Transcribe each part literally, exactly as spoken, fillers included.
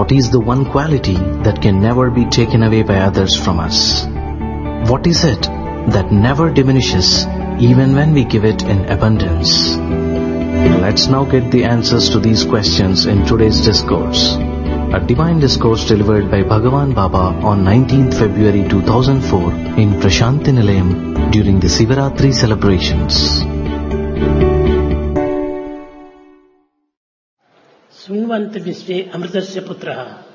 What is the one quality that can never be taken away by others from us? What is it that never diminishes even when we give it in abundance? Let's now get the answers to these questions in today's discourse. A divine discourse delivered by Bhagavan Baba on nineteenth February two thousand four in Prashanti Nilayam during the Sivaratri celebrations. శృణ్వంత విశ్వే అమృతస్య పుత్ర.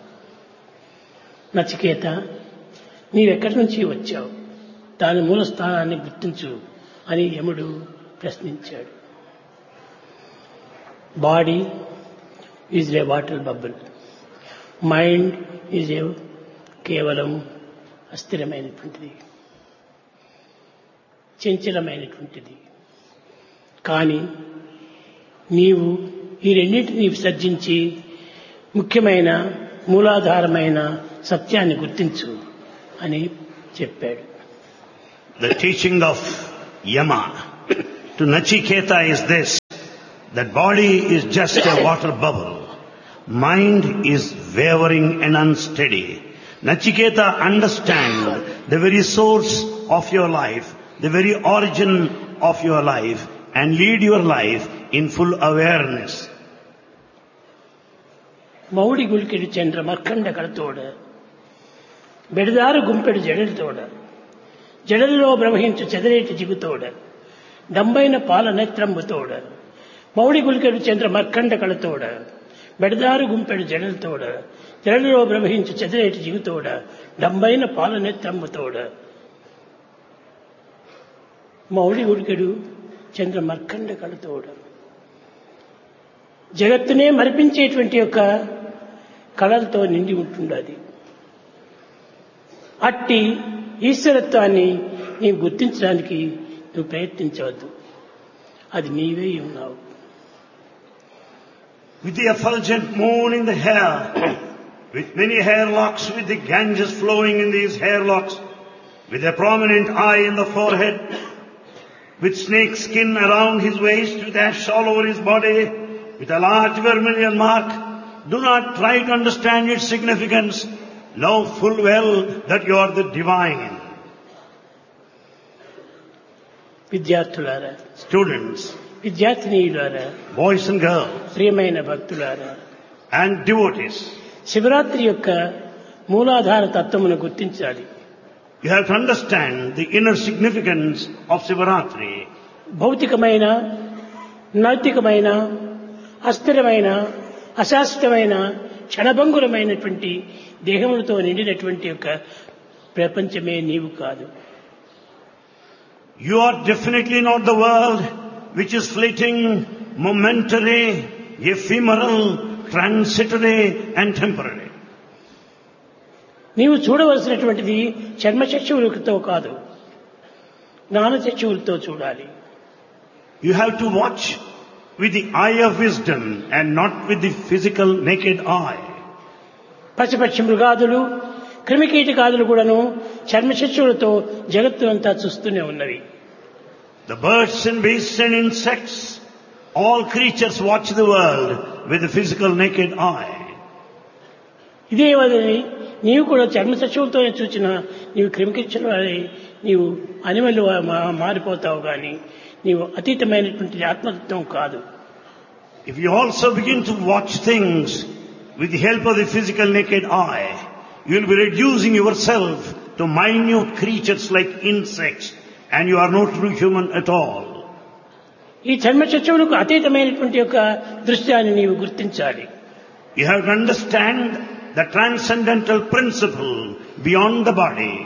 నచికేత, నీవెక్కడి నుంచి వచ్చావు, దాని మూల స్థానాన్ని గుర్తించు అని యముడు ప్రశ్నించాడు. Body is a water bubble, mind is a కేవలం అస్థిరమైనటువంటిది, చంచలమైనటువంటిది. కానీ నీవు ఈ రెండింటినీ విసర్జించి ముఖ్యమైన మూలాధారమైన సత్యాన్ని గుర్తించు అని చెప్పాడు. The teaching of Yama to Nachiketa is this, that body is just a water bubble, mind is wavering and unsteady. Nachiketa, understand the very source of your life, the very origin of your life, and lead your life in full awareness. మౌడి గుల్కెడు చంద్ర మర్కండ కడతోడ, బెడదారు గుంపెడు జడలతోడ, జడలలో ప్రవహించు చెదరేటి జిగుతోడ, డంబైన పాల నేత్రంబుతోడ. మౌడి గుల్కెడు చంద్ర మర్కండ కడతోడ, బెడదారు గుంపెడు జడలతోడ, జడలలో ప్రవహించు చెదరేటి జిగుతోడ, డంబైన పాల నేత్రంబుతోడ. మౌడి గుల్కెడు చంద్ర మర్కండ కళతోడ, జగత్తునే మరిపించేటువంటి యొక్క కళలతో నిండి ఉంటున్నది. అట్టి ఈశ్వరత్వాన్ని నీవు గుర్తించడానికి నువ్వు ప్రయత్నించవద్దు, అది నీవే ఉన్నావు. With the effulgent moon in the hair, with many hairlocks, with the Ganges flowing in these hairlocks, with a prominent eye in the forehead, with snake skin around his waist, with ash all over his body, with a large vermilion mark, do not try to understand its significance. Know full well that you are the divine. విద్యార్థులారా, Students, విద్యార్థినీయులారా, boys and girls, ప్రియమైన భక్తులారా, and devotees, Shivaratri యొక్క మూలాధార తత్వమును గుర్తించాలి. you have to understand the inner significance of Sivaratri. భౌతికమైన, నైతికమైన, అస్థిరమైన, అశాశ్వతమైన, క్షణభంగురమైనటువంటి దేహములతో నిండినటువంటి యొక్క ప్రపంచమే నీవు కాదు. You are definitely not the world which is fleeting, momentary, ephemeral, transitory and temporary. నీవు చూడవలసినటువంటిది చర్మచక్షువులతో కాదు, జ్ఞానచక్షువులతో చూడాలి. You have to watch with the eye of wisdom and not with the physical naked eye. పశుపక్షి మృగాదులు, క్రిమికీటకాదులు కూడాను చర్మచక్షువులతో జగత్తునంతా చూస్తూనే ఉన్నవి. The birds and beasts and insects, all creatures watch the world with the physical naked eye. ఇదే వదని నీవు కూడా చర్మచక్షువులతోనే చూచిన నీవు క్రిమికీటకాల వలె నీవు అనిమల్ మారిపోతావు, కానీ నీవు అతీతమైనటువంటి ఆత్మతత్వం కాదు. If you also begin to watch things with the help of the physical naked eye, you will be reducing yourself to minute creatures like insects, and you are no true human at all. ఈ చర్మచక్షువులకు అతీతమైనటువంటి యొక్క దృశ్యాన్ని నీవు గుర్తించాలి. You have to understand the transcendental principle beyond the body.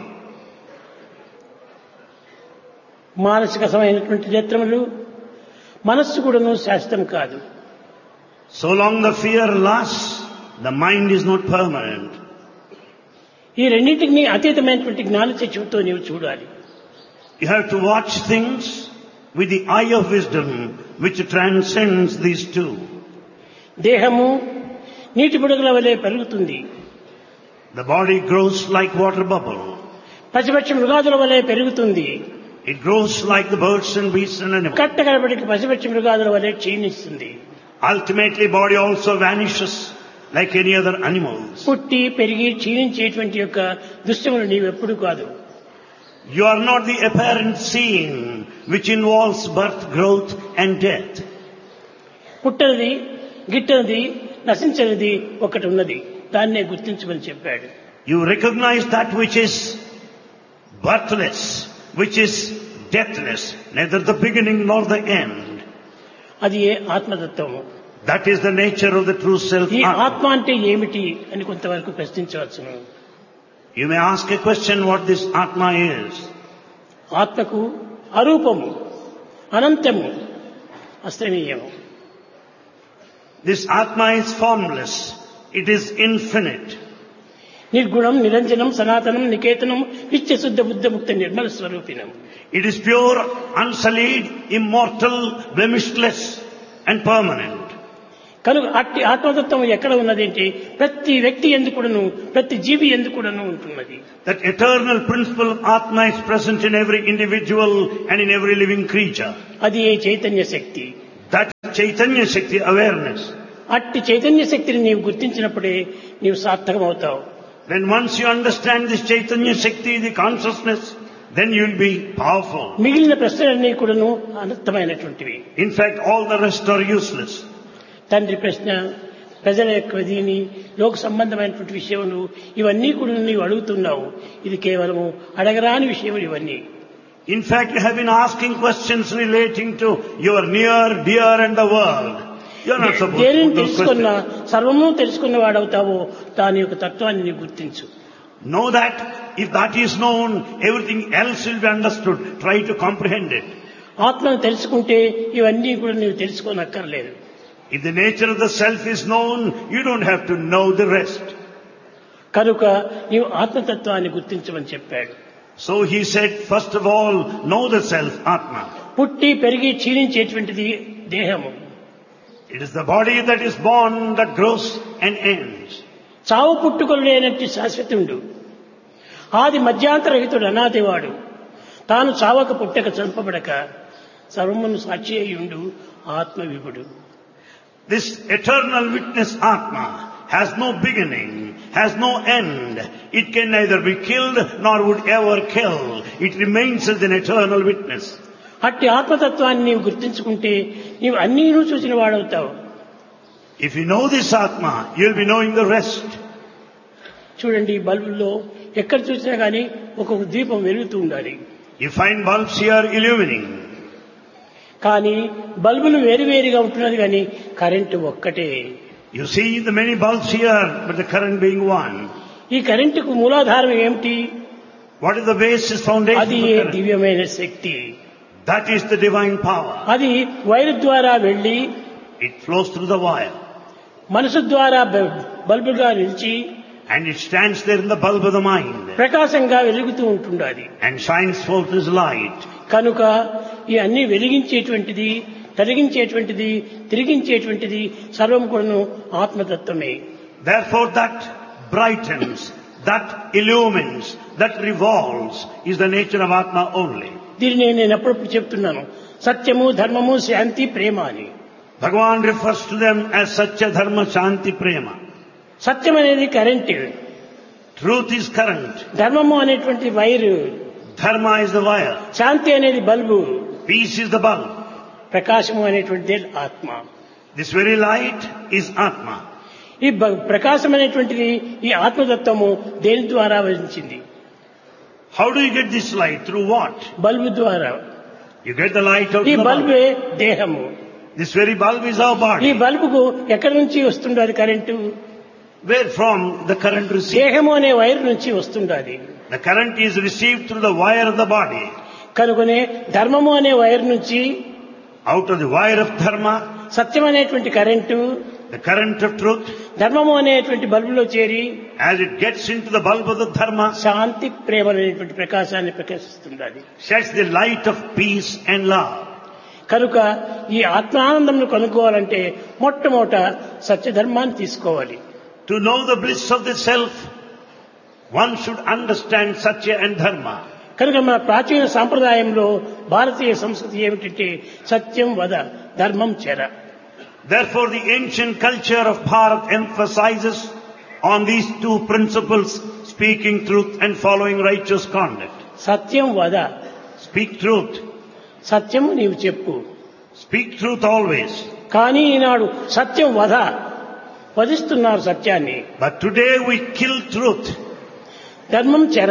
మానసికమైనటువంటి నేత్రములు, మనస్సు కూడాను శాశ్వతం కాదు. So long the fear lasts, the mind is not permanent. ఈ రెండింటిని అతీతమైనటువంటి జ్ఞానచక్షువుతో నీవు చూడాలి. You have to watch things with the eye of wisdom which transcends these two. దేహము నీటి బుడగల వలె పెరుగుతుంది. The body grows like water bubble. పశుపక్షి మృగాదుల వలె పెరుగుతుంది. It grows like the birds and beasts and animals. కట్టకడపటికి పశుపక్షి మృగాదుల వలె క్షీణిస్తుంది. Ultimately body also vanishes like any other animals. పుట్టి పెరిగి క్షీణించేటువంటి యొక్క దృశ్యములు నీవెప్పుడు కాదు. You are not the apparent scene which involves birth, growth and death. పుట్టనిది గిట్టనిది నశించనిది ఒకటి ఉన్నది, దాన్నే గుర్తించమని చెప్పాడు. You recognize that which is birthless, which is deathless, neither the beginning nor the end. అది ఏ ఆత్మతత్వము. That is the nature of the true self. ఈ ఆత్మ అంటే ఏమిటి అని కొంతవరకు ప్రశ్నించవచ్చును. You may ask a question what this Atma is. ఆత్మకు అరూపము, అనంతము, అస్తమీయము. This Atma is formless. It is infinite. నిర్గుణం, నిరంజనం, సనాతనం, నికేతనం, నిత్య శుద్ధ బుద్ధ ముక్త Nirmala స్వరూపిణం. It is pure, unsullied, immortal, blemishless and permanent. కనుక అట్టి ఆత్మతత్వం ఎక్కడ ఉన్నదేంటి? ప్రతి వ్యక్తి ఎందుకుడను, ప్రతి జీవి ఎందుకుడను ఉంటున్నది. That eternal principle of Atma is present in every individual and in every living creature. అది ఏ చైతన్య శక్తి. That Chaitanya Shakti awareness. అట్టి చైతన్య శక్తిని నీవు గుర్తించినప్పుడే నీవు సార్థకం అవుతావు. Then once you understand this Chaitanya Shakti, the consciousness, then you will be powerful. మిగిలిన ప్రశ్నలన్నీ కూడాను అనర్థమైనటువంటివి. In fact, all the rest are useless. తండ్రి ప్రశ్న, ప్రజల యొక్క దీని లోక సంబంధమైనటువంటి విషయములు ఇవన్నీ కూడా నీవు అడుగుతున్నావు. ఇది కేవలము అడగరాని విషయములు ఇవన్నీ. In fact, you have been asking questions relating to your near, dear and the world. You are not supposed to దేనిని put those తెలుసుకున్నా questions. సర్వము తెలుసుకున్న వాడవుతావో దాని యొక్క తత్వాన్ని నీవు గుర్తించు. Know that if that is known, everything else will be understood. Try to comprehend it. ఆత్మను తెలుసుకుంటే ఇవన్నీ కూడా నీవు తెలుసుకోనక్కర్లేదు. If the nature of the self is known, you don't have to know the rest. కనుక నీవు ఆత్మతత్వాన్ని గుర్తించమని చెప్పాడు. So he said, first of all, know the self, Atma. పుట్టి పెరిగి క్షీణించేటువంటిది దేహము. It is the body that is born, that grows and ends. చావు పుట్టుకలు లేనట్టు శాశ్వతుడు, ఆది మధ్యాంతరహితుడు, అనాదివాడు, తాను చావక పుట్టక చంపబడక సర్వమును సాక్షి అయ్యుండు ఆత్మ విభుడు. This eternal witness Atma has no beginning, has no end. It can neither be killed nor would ever kill. It remains as an eternal witness. అట్టి ఆత్మతత్వాన్ని నీవు గుర్తించుకుంటే నీవు అన్నీను చూసిన వాడవుతావు. If you know this Atma, you will be knowing the rest. చూడండి, బల్బుల్లో ఎక్కడ చూసినా కానీ ఒక్కొక్క దీపం వెలుగుతూ ఉండాలి. You find bulbs here illumining. కానీ బల్బులు వేరువేరుగా ఉంటున్నది కానీ కరెంటు ఒక్కటే. You see the many bulbs here, but the current being one. ఈ కరెంటుకు మూలాధారం ఏమిటి? What is the basis foundation అది of the current? దివ్యమైన శక్తి. That is the divine power. అది వైరు ద్వారా వెళ్లి It flows through the wire. మనసు ద్వారా బ- బల్బుగా నిలిచి And it stands there in the bulb of the mind. ప్రకాశంగా వెలుగుతూ ఉంటుండాలి. And shines forth as light. కనుక ఈ అన్ని వెలిగించేటువంటిది, తొలగించేటువంటిది, తిరిగించేటువంటిది సర్వం కూడాను ఆత్మతత్వమే. Therefore that brightens, that illumines, that revolves is the nature of Atma only. దీన్ని నేను ఎప్పుడప్పుడు చెప్తున్నాను, సత్యము, ధర్మము, శాంతి, ప్రేమ అని. Bhagavan refers to them as Satya, Dharma, Shanti, Prema. సత్యం అనేది కరెంటు, Truth is current. ధర్మము అనేటువంటి wire, Dharma is the wire. శాంతి అనేది bulb, Peace is the bulb. ప్రకాశము అనేటువంటిది ఆత్మ. This very light is Atma. ఈ బ- ప్రకాశం అనేటువంటిది ఈ ఆత్మతత్వము దేని ద్వారా వరించింది? How do you get this light? Through what? Bulb ద్వారా. You get the light out ఈ of the bulb. బల్బే దేహము. This very bulb is our ఈ body. బల్బుకు ఎక్కడి నుంచి వస్తుండాలి current? Where from the current received? దేహము అనే వైర్ నుంచి వస్తుండాలి. The current is received through the wire of the body. కనుకనే ధర్మము అనే వైర్ నుంచి Out of the wire of Dharma, సత్యం అనేటువంటి current the current of truth, ధర్మము అనేటువంటి బల్బులో చేరి as it gets into the bulb of the Dharma, శాంతి, ప్రేమ అనేటువంటి ప్రకాశాన్ని ప్రకాశిస్తుండాలి. sheds the light of peace and love. కనుక ఈ ఆత్మానందంను కనుక్కోవాలంటే మొట్టమొదట సత్యధర్మాన్ని తీసుకోవాలి. To know the bliss of the self, one should understand Satya and Dharma. కనుక మన ప్రాచీన సాంప్రదాయంలో భారతీయ సంస్కృతి ఏమిటంటే సత్యం వద, ధర్మం చెర. Therefore, the ancient culture of Bharat emphasizes on these two principles, speaking truth and following righteous conduct. సత్యం వద, Speak truth. సత్యము నీవు చెప్పు. Speak truth always. కానీ ఈనాడు సత్యం వద, వధిస్తున్నారు సత్యాన్ని. But today we kill truth. ధర్మం చెర,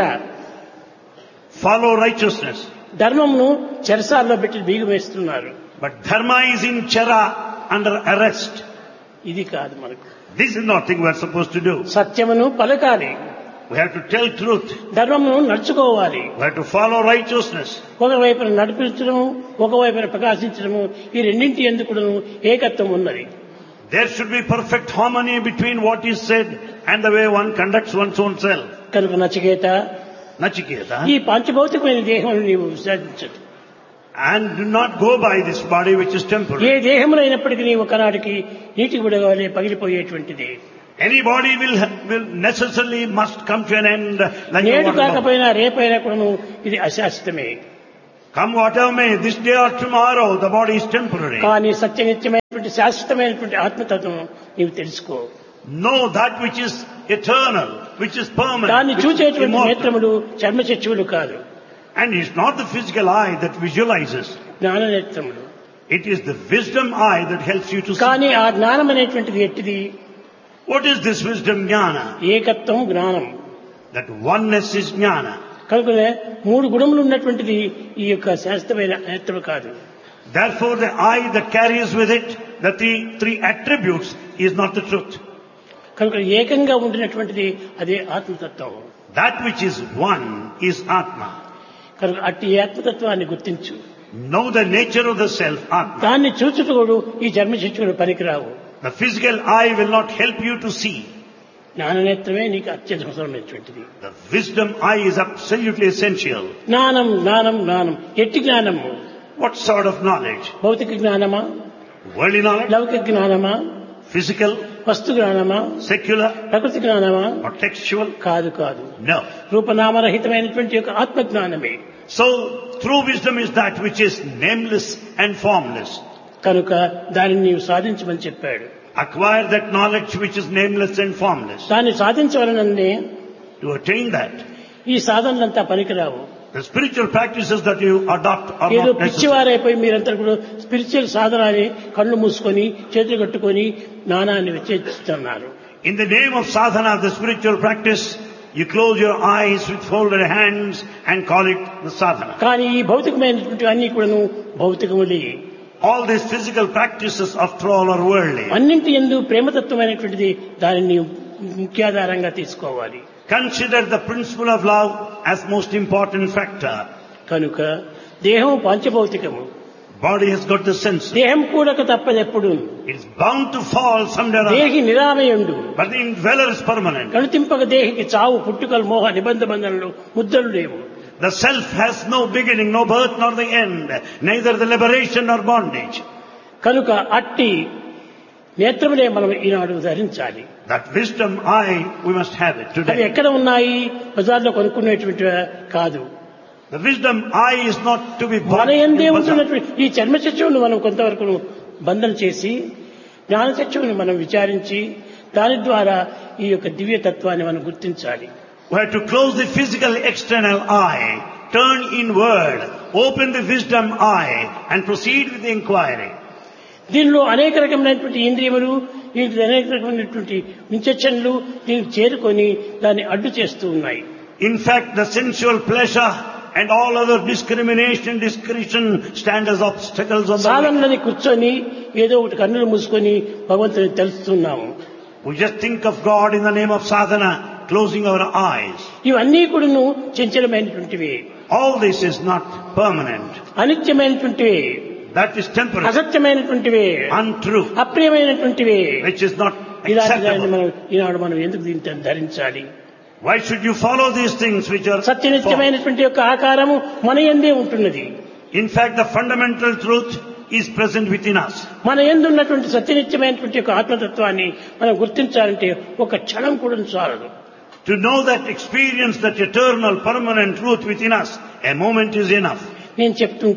Follow righteousness. ధర్మంను చెరసాల్లో పెట్టి బీగం వేస్తున్నారు. But dharma is in chera, under arrest. ఇది కాదు మనకు. This is nothing we are supposed to do. సత్యమును పలకాలి, We have to tell truth. ధర్మమును నడుచుకోవాలి. We have to follow righteousness. ఒకవైపున నడిపించడము, ఒకవైపున ప్రకాశించడము, ఈ రెండింటి ఎందుకు ఏకత్వం ఉన్నది. There should be perfect harmony between what is said and the way one conducts one's own self. కనుక నచికేత, Nachiketa. ఈ పంచభౌతికమైన దేహం నీవు విసర్జించదు. And do not go by this body which is A temporary. దేహంలో అయినప్పటికీ నీవు ఒకనాటికి నీటి గుడగానే పగిలిపోయేటువంటిది. Any body will, will necessarily must come to an end like a నేడు water bubble. కాకపోయినా రేపైనా కూడా ఇది అశాశ్వతమే. Come whatever may, this day or tomorrow, the body is temporary. కానీ సత్యనిత్యమైనటువంటి శాశ్వతమైనటువంటి ఆత్మతత్వం నీవు తెలుసుకో. Know that which is eternal, which is permanent, దాన్ని which is చూచేటువంటి immortal. నేత్రములు చర్మచక్షువులు కాదు, And it's not the physical eye that visualizes. జ్ఞాన నేత్రములు. It is the wisdom eye that helps you to see. కానీ ఆ జ్ఞానం అనేటువంటిది ఎట్టిది? What is this wisdom jnana? ఏకత్వం జ్ఞానం. That oneness is jnana. కనుకనే మూడు గుణములు ఉన్నటువంటిది ఈ యొక్క శాస్త్రమైన నేత్రం కాదు. Therefore the eye that carries with it the three, three attributes is not the truth. కనుక ఏకంగా ఉండినటువంటిది అదే ఆత్మతత్వం. That which is one is Atma. కనుక అట్టి ఆత్మతత్వాన్ని గుర్తించు. Know the nature of the self, Atma. దాన్ని చూచుటోడు ఈ జన్మశిక్షుడు పనికిరావు. The physical eye will not help you to see. జ్ఞాననేత్రమే నీకు అత్యంత అవసరమైనటువంటిది. The wisdom eye is absolutely essential. జ్ఞానం జ్ఞానం జ్ఞానం ఎట్టి జ్ఞానము? What sort of knowledge? భౌతిక జ్ఞానమా, Worldly knowledge? లౌకిక జ్ఞానమా, Physical? వస్తు జ్ఞానమా, Secular? ప్రకృతి జ్ఞానమా? Or textual? కాదు కాదు. No. రూపనామరహితమైనటువంటి యొక్క ఆత్మజ్ఞానమే. So, true wisdom is that which is nameless and formless. కనుక దానిని నీవు సాధించమని చెప్పాడు. Acquire that knowledge which is nameless and formless. దాన్ని సాధించవలననే To attain that, ఈ సాధనలంతా పనికిరావు. the spiritual practices that you adopt are ఏదో not necessary. పిచ్చివారైపోయి మీరంతా కూడా స్పిరిచువల్ సాధన అని కళ్ళు మూసుకొని చేతులు కట్టుకొని జ్ఞానాన్ని విచ్చేస్తున్నారు. In the name of sadhana, the spiritual practice, you close your eyes with folded hands and call it the sadhana. కానీ ఈ భౌతికమైనటువంటి అన్ని కూడాను భౌతికములే. All these physical practices, after all, are worldly. అన్నింటి యందు ప్రేమతత్వమైనటువంటిది దానిని ముఖ్యాధారంగా తీసుకోవాలి. Consider the principle of love as most important factor. కనుక దేహం పంచభౌతికము. Body has got the senses. దేహం కూడక తప్పదెప్పుడు. It's bound to fall someday or other. దేహి నిరామయుండు. But the indweller is permanent. కనుతింపక దేహికి చావు పుట్టుకలు మోహ నిబంధ బంధనలు ముద్దలు లేవు. The self has no beginning, no birth nor the end, neither the liberation nor bondage. కనుక అట్టి నేత్రములే మనం ఈనాడు ధరించాలి. That wisdom eye, we must have it అవి today. ఎక్కడ ఉన్నాయి? బజార్లో కొనుక్కునేటువంటి కాదు. The wisdom eye is not to be bought మన in ఎందే bazaar. ఉంటున్నటువంటి ఈ చర్మచక్షువును మనం కొంతవరకు బంధన చేసి జ్ఞానచక్షువుని మనం విచారించి దాని ద్వారా ఈ యొక్క దివ్యతత్వాన్ని మనం గుర్తించాలి. We have to close the physical external eye, turn inward, open the wisdom eye and proceed with the inquiry. దీనిలో అనేక రకమైనటువంటి ఇంద్రియములు, దీనికి అనేక రకమైనటువంటి విచక్షణలు దీనికి చేరుకొని దాన్ని అడ్డు చేస్తూ ఉన్నాయి. In fact, the sensual pleasure and all other discrimination, discretion stand as obstacles on the way. సాధనలని కూర్చొని ఏదో ఒకటి కన్నులు మూసుకొని భగవంతుని తెలుస్తున్నాము. We just think of God in the name of sadhana, closing our eyes. ఇవన్నీ కూడాను చంచలమైనటువంటివి. All this is not permanent. అనిత్యమైనటువంటివి, That is temporary, అసత్యమైనటువంటివి, untrue, అప్రియమైనటువంటివి. which is not ఇలాంటి దాన్ని acceptable. మనం ఈనాడు మనం ఎందుకు దీన్ని ధరించాలి? Why should you follow these things which are false? సత్యనిత్యమైనటువంటి యొక్క ఆకారము మన యందే ఉంటున్నది. In fact, the fundamental truth is present within us. మన యందు ఉన్నటువంటి సత్యనిత్యమైనటువంటి యొక్క ఆత్మతత్వాన్ని మనం గుర్తించాలంటే ఒక క్షణం కూడా చాలదు. To know that experience, that eternal, permanent truth within us, a moment is enough. నేను చెప్తుంటాను,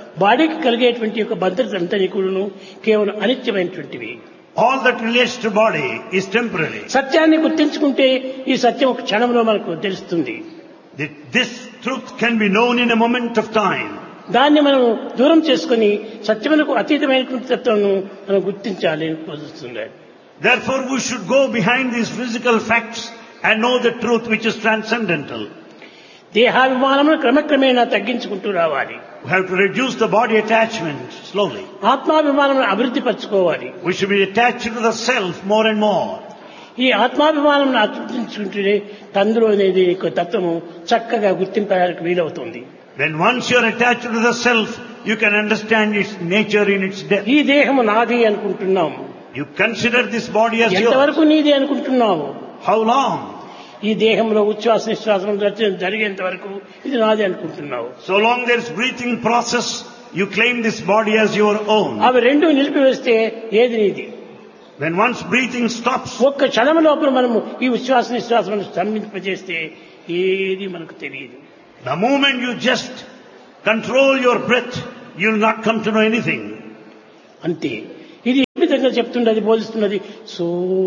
బాడీకి కలిగేటువంటి యొక్క భద్రత అంతా కూడాను కేవలం అనిత్యమైనటువంటివి. All that relates to body is temporary. సత్యాన్ని గుర్తించుకుంటే ఈ సత్యం ఒక క్షణంలో మనకు తెలుస్తుంది. This truth can be known in a moment of time. దాన్ని మనం దూరం చేసుకుని సత్యమునకు అతీతమైనటువంటి తత్వాన్ని మనం గుర్తించాలి అని బోధిస్తున్నాడు. Therefore we should go behind these physical facts and know the truth which is transcendental. దేహాభిమానమును క్రమక్రమేణా తగ్గించుకుంటూ రావాలి. We have to reduce the body attachment slowly. ఆత్మాభిమానమును అభివృద్ధి పరచుకోవాలి. We should be attached to the self more and more. ఈ ఆత్మాభిమానం అభివృద్ధించుకుంటే తండ్రి అనేది తత్వము చక్కగా గుర్తింపడానికి వీలవుతుంది. When once you are attached to the self, you can understand its nature in its depth. ఈ దేహము నాది అనుకుంటున్నాము. You consider this body as yours. ఎంతవరకు నీది అనుకుంటున్నావు? How long? ఈ దేహంలో ఉచ్ఛ్వాస నిశ్వాసం జరిగేంత వరకు ఇది నాది అనుకుంటున్నావు. So long there is breathing process, you claim this body as your own. అవి రెండు నిలిపివేస్తే ఏది నీది? When once breathing stops, ఒక్క క్షణం లోపల మనము ఈ ఉచ్ఛ్వాస నిశ్వాసం స్తంభింపజేస్తే ఏది మనకు తెలియదు. the moment you just control your breath, you will not come to know anything. అంతే. ఇది ఏ విధంగా చెప్తున్నది బోధిస్తున్నది? సో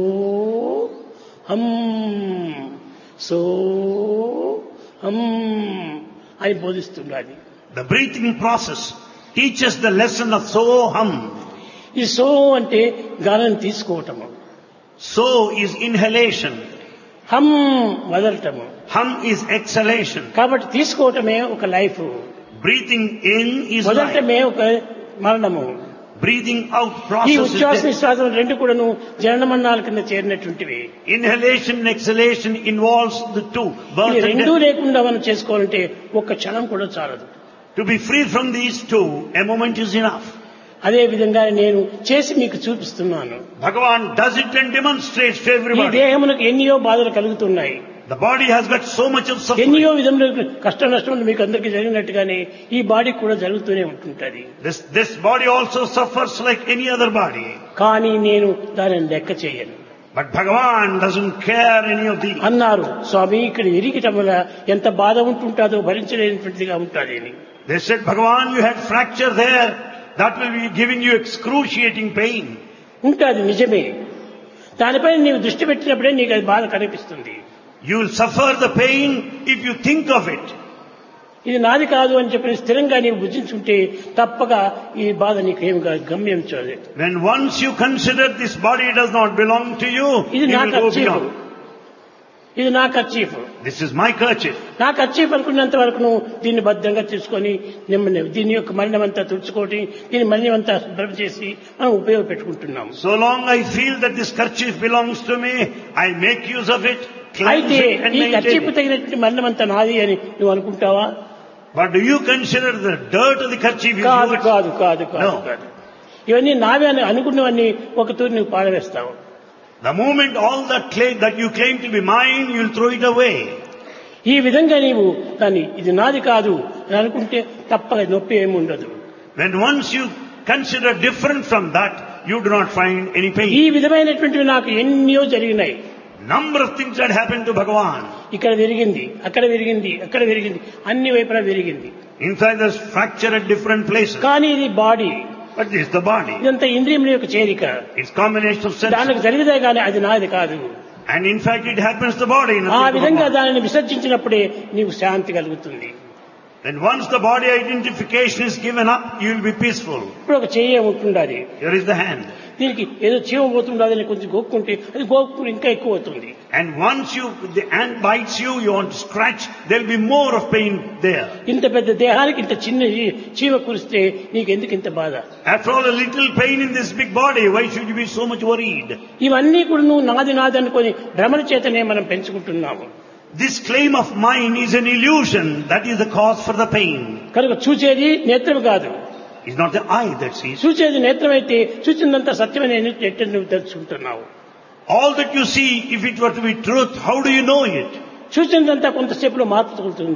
హం సో హం అని బోధిస్తున్నది. The breathing process teaches the lesson of soham. ఈ సో అంటే గాలిని తీసుకోవటము. So is inhalation. హం వదలటము. Hum is exhalation. కాబట్టి తీసుకోవటమే ఒక life. Breathing in is life. వదలటమే ఒక మరణము. Breathing out ఈ process is ఉచ్ఛ్వాస death. నిశ్వాసం రెండు కూడాను జననమరణాల కింద చేరినటువంటివి. Inhalation and exhalation involves the two, birth ఈ and రెండూ death. లేకుండా మనం చేసుకోవాలంటే ఒక్క క్షణం కూడా చాలదు. To be free from these two, a moment is enough. అదే విధంగా నేను చేసి మీకు చూపిస్తున్నాను. Bhagavan does it and demonstrates to ఈ everybody. దేహమునకు ఎన్నో బాధలు కలుగుతున్నాయి. The body has got so much of suffering. ఎన్నో విధంలో కష్ట నష్టములు మీకు అందరికీ జరిగినట్టుగానే ఈ బాడీకి కూడా జరుగుతూనే ఉంటుంటది. This, this body also suffers like any other body. కానీ నేను దానిని లెక్క చేయను But Bhagavan doesn't care any of these. అన్నారు. స్వామి ఇక్కడ ఇరిగిటం వల్ల ఎంత బాధ ఉంటుంటాదో భరించలేనటువంటిదిగా ఉంటుంది అని. They said, Bhagavan, you had fracture there. That will be giving you excruciating pain. ఉంటుంది, నిజమే. దానిపై నీవు దృష్టి పెట్టినప్పుడే నీకు అది బాధ కనిపిస్తుంది. You will suffer the pain if you think of it. ఇది నాది కాదు అని చెప్పి స్థిరంగా నీవు భుజించుంటే తప్పగా ఈ బాధ నీకు ఏమి గమ్యం చూడలేదు. When once you consider this body does not belong to you, ఇది you నా will go ఖర్చీఫ్, beyond. ఇది నా kerchief, This is my kerchief. నా ఖర్చీఫ్ అనుకున్నంత వరకు నువ్వు దీన్ని భద్రంగా తీసుకొని నెమ్మది దీని యొక్క మరణం అంతా తుడుచుకోటి దీని మరణం అంతా శుభ్రం చేసి మనం ఉపయోగపెట్టుకుంటున్నాము. So long I feel that this kerchief belongs to me, I make use of it, cleanse అయితే it and ఈ maintain ఖర్చీఫ్ it. తగినటువంటి మరణం అంతా నాది అని నువ్వు అనుకుంటావా? But do you consider the dirt of the kerchief is కాదు yours? కాదు కాదు కాదు No. కాదు. ఇవన్నీ నావే అని అనుకున్నవన్నీ ఒక తూరి నువ్వు పారవేస్తావు. The moment all that claim that you claim to be mine, you will throw it away. ఈ విధంగా నీవు దాన్ని ఇది నాది కాదు అని అనుకుంటే తప్పక నొప్పి ఏమి ఉండదు. When once you consider different from that, you do not find any ఈ pain. విధమైనటువంటివి నాకు ఎన్నో జరిగినాయి. Number of things that happened to Bhagavan. ఇక్కడ విరిగింది, అక్కడ విరిగింది, అక్కడ విరిగింది, అన్ని వైపులా విరిగింది. Inside there's fracture at different places. కానీ ఇది body, But this is the body. ఇదంతా ఇంద్రియముల యొక్క చేరిక. It's combination of senses. దానికి జరిగితే కానీ అది నాది కాదు. And in fact it happens to the body. ఆ nothing to విధంగా Bhagavan. దానిని విసర్జించినప్పుడే నీకు శాంతి కలుగుతుంది. Then once the body identification is given up, you will be peaceful. ఇప్పుడు ఒక చెయ్యి ఉంటుండాలి, Here is the hand. దీనికి ఏదో చీమ పోతుండాలి అని కొంచెం గోక్కుంటే అది గోక్కు ఇంకా ఎక్కువ అవుతుంది. And once you, the ant bites you, you want to scratch, there will be more of pain there. ఇంత పెద్ద దేహానికి ఇంత చిన్న చీమ కురిస్తే నీకు ఎందుకు ఇంత బాధ? After all, a little pain in this big body, why should you be so much worried? ఇవన్నీ కూడా నువ్వు నాది నాది అనుకొని భ్రమణ చేతనే మనం పెంచుకుంటున్నాము. This claim of mine is an illusion. That is the cause for the pain. కనుక చూచేది నేత్రం కాదు. It's not the eye that sees. చూచేది నేత్రం అయితే చూచిందంతా సత్యమని ఎట్ట నువ్వు తెలుసుకుంటున్నావు. All that you see, if it were to be truth, how do you know it? చూచిందంతా కొంతసేపులో మార్పు తగులుతుంది.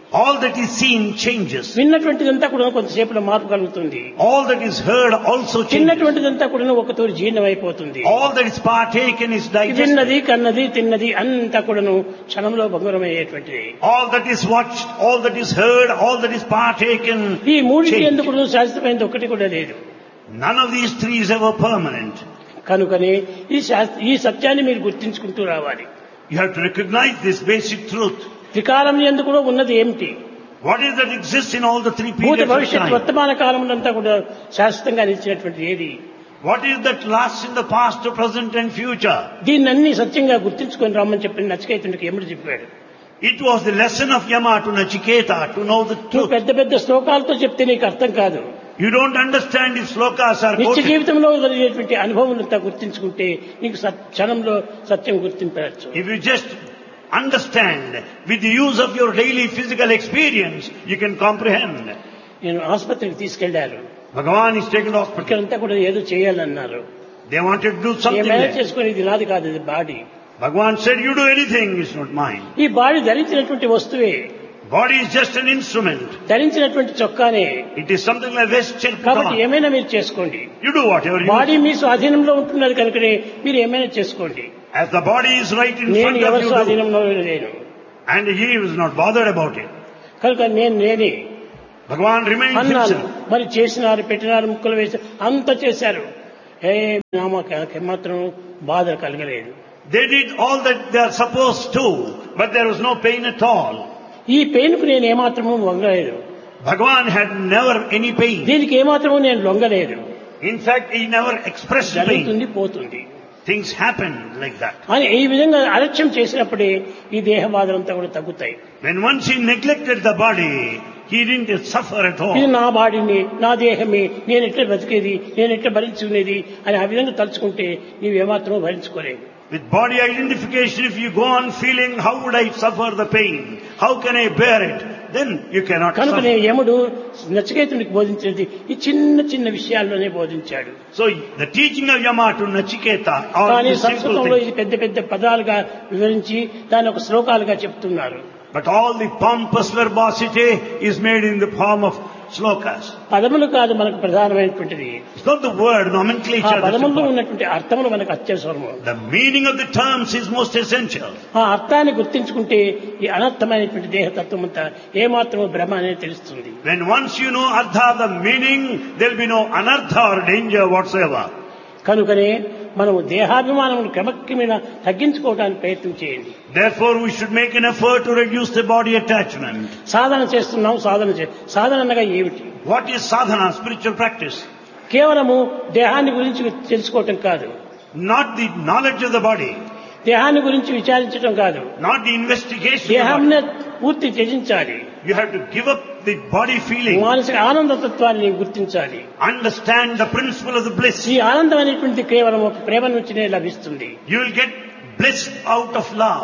All that is seen changes. విన్నటువంటిదంతా కూడా కొంతసేపులో మార్పు కలుగుతుంది. All that is heard also changes. చిన్నటువంటిదంతా కూడా ఒక తూరి జీర్ణమైపోతుంది. All that is partaken is digested. విన్నది కన్నది తిన్నది అంతా కూడాను క్షణంలో భంగురమయ్యేటువంటిది. All that is watched, all that is heard, all that is partaken. ఈ మూడింటి change. ఎందుకు శాశ్వతమైనది ఒకటి కూడా లేదు. None of these three is ever permanent. కనుకనే ఈ శాస్త్ర ఈ సత్యాన్ని మీరు గుర్తించుకుంటూ రావాలి. You have to recognize this basic truth. త్రికాలం యందు కూడా ఉన్నది ఏమిటి? What is that exists in all the three భూత periods of భవిష్యత్ time? వర్తమాన కాలములంతా కూడా శాశ్వతంగా నిలిచినటువంటి ఏది? What is that lasts in the past, present and future? దీన్నన్ని సత్యంగా గుర్తించుకొని రమ్మని చెప్పి నచికేతునికి యముడు చెప్పాడు. It was the lesson of Yama to Nachiketa to know the నువ్వు truth. పెద్ద పెద్ద శ్లోకాలతో చెప్తే నీకు అర్థం కాదు. You don't understand if slokas are నిత్య quoted. జీవితంలో కలిగేటువంటి అనుభవం అంతా గుర్తించుకుంటే నీకు సత్- క్షణంలో సత్యం గుర్తింపవచ్చు. If you just understand with the use of your daily physical experience, you can comprehend. నేను ఆసుపత్రికి తీసుకెళ్లారు. Bhagavan is taken to hospital. ఇక్కడంతా కూడా ఏదో చేయాలన్నారు. They wanted to do A something manage there. చేసుకుని ఇది నాది కాదు, ఇది body. Bhagavan said, you do anything, it's not mine. ఈ బాడీ ధరించినటువంటి వస్తువే, Body is just an instrument. ధరించినటువంటి చొక్కానే. It is something like vesture. కాబట్టి ఏమైనా మీరు చేసుకోండి. You do whatever you body మీ స్వాధీనంలో ఉంటున్నది కనుకనే మీరు ఏమైనా చేసుకోండి. As the body is right in నేను front of ఎవరి you, do. స్వాధీనంలో లేను. And he was not bothered about it. కనుక నేను నేనే Bhagavan remained అన్నాను. himself. మరి చేసినారు, పెట్టినారు, ముక్కలు వేసి అంత చేశారు. ఏ నామకి మాత్రం బాధ కలగలేదు. They did all that they are supposed to, but there was no pain at all. ఈ పెయిన్ కు నేను ఏమాత్రము లొంగలేదు. Bhagavan had never any pain. దీనికి ఏమాత్రము నేను లొంగలేదు. In fact, he never expressed pain. జరుగుతుంది పోతుంది Things happen like that. అని ఈ విధంగా అలక్ష్యం చేసినప్పుడే ఈ దేహ బాధలంతా కూడా తగ్గుతాయి. When once he neglected the body, he didn't suffer at ఇది all. నా బాడీని, నా దేహమే, నేను ఎట్లా బతికేది, నేను ఎట్లా భరించుకునేది అని ఆ విధంగా తలుచుకుంటే నీవు ఏమాత్రమో భరించుకోలేవు. With body identification, if you go on feeling, how would I suffer the pain? How can I bear it? Then you cannot కనుకనే suffer. యముడు నచికేతునికి బోధించేది ఈ చిన్న చిన్న విషయాల్లోనే బోధించాడు. So the teaching of Yama to Nachiketa, all కానీ these simple సంస్కృతంలో things. ఇది పెద్ద పెద్ద పదాలుగా వివరించి దాని ఒక శ్లోకాలుగా చెప్తున్నారు. But all the pompous verbosity is made in the form of slokas. పదములు కాదు మనకు ప్రధానమైనటువంటిది. It's not the word ఆ nomenclature that's పదముల్లో important. ఉన్నటువంటి అర్థములు మనకు అత్యవసరము. The meaning of the terms is most essential. ఆ అర్థాన్ని గుర్తించుకుంటే ఈ అనర్థమైనటువంటి దేహతత్వం అంతా ఏమాత్రమో భ్రమ అనేది తెలుస్తుంది. When once you know artha, the meaning, there will be no anartha or danger whatsoever. కనుకనే మనము దేహాభిమానం క్రమక్రమేణా తగ్గించుకోవడానికి ప్రయత్నం చేయండి. Therefore, we should make an effort to reduce the body attachment. సాధన చేస్తున్నాం, సాధన చే సాధన అనగా ఏమిటి? What is sadhana, spiritual practice? కేవలము దేహాన్ని గురించి తెలుసుకోవటం కాదు, Not the knowledge of the body, దేహాన్ని గురించి విచారించడం కాదు, not the investigation of the దేహాన్ని body. పూర్తి త్యజించాలి. You have to give up the body feeling. మానసిక ఆనందతత్వాన్ని గుర్తించాలి. Understand the principle of the bliss. ఈ ఆనందం అనేటువంటి కేవలం ఒక ప్రేమ నుంచినే లభిస్తుంది. You will get bliss out of love.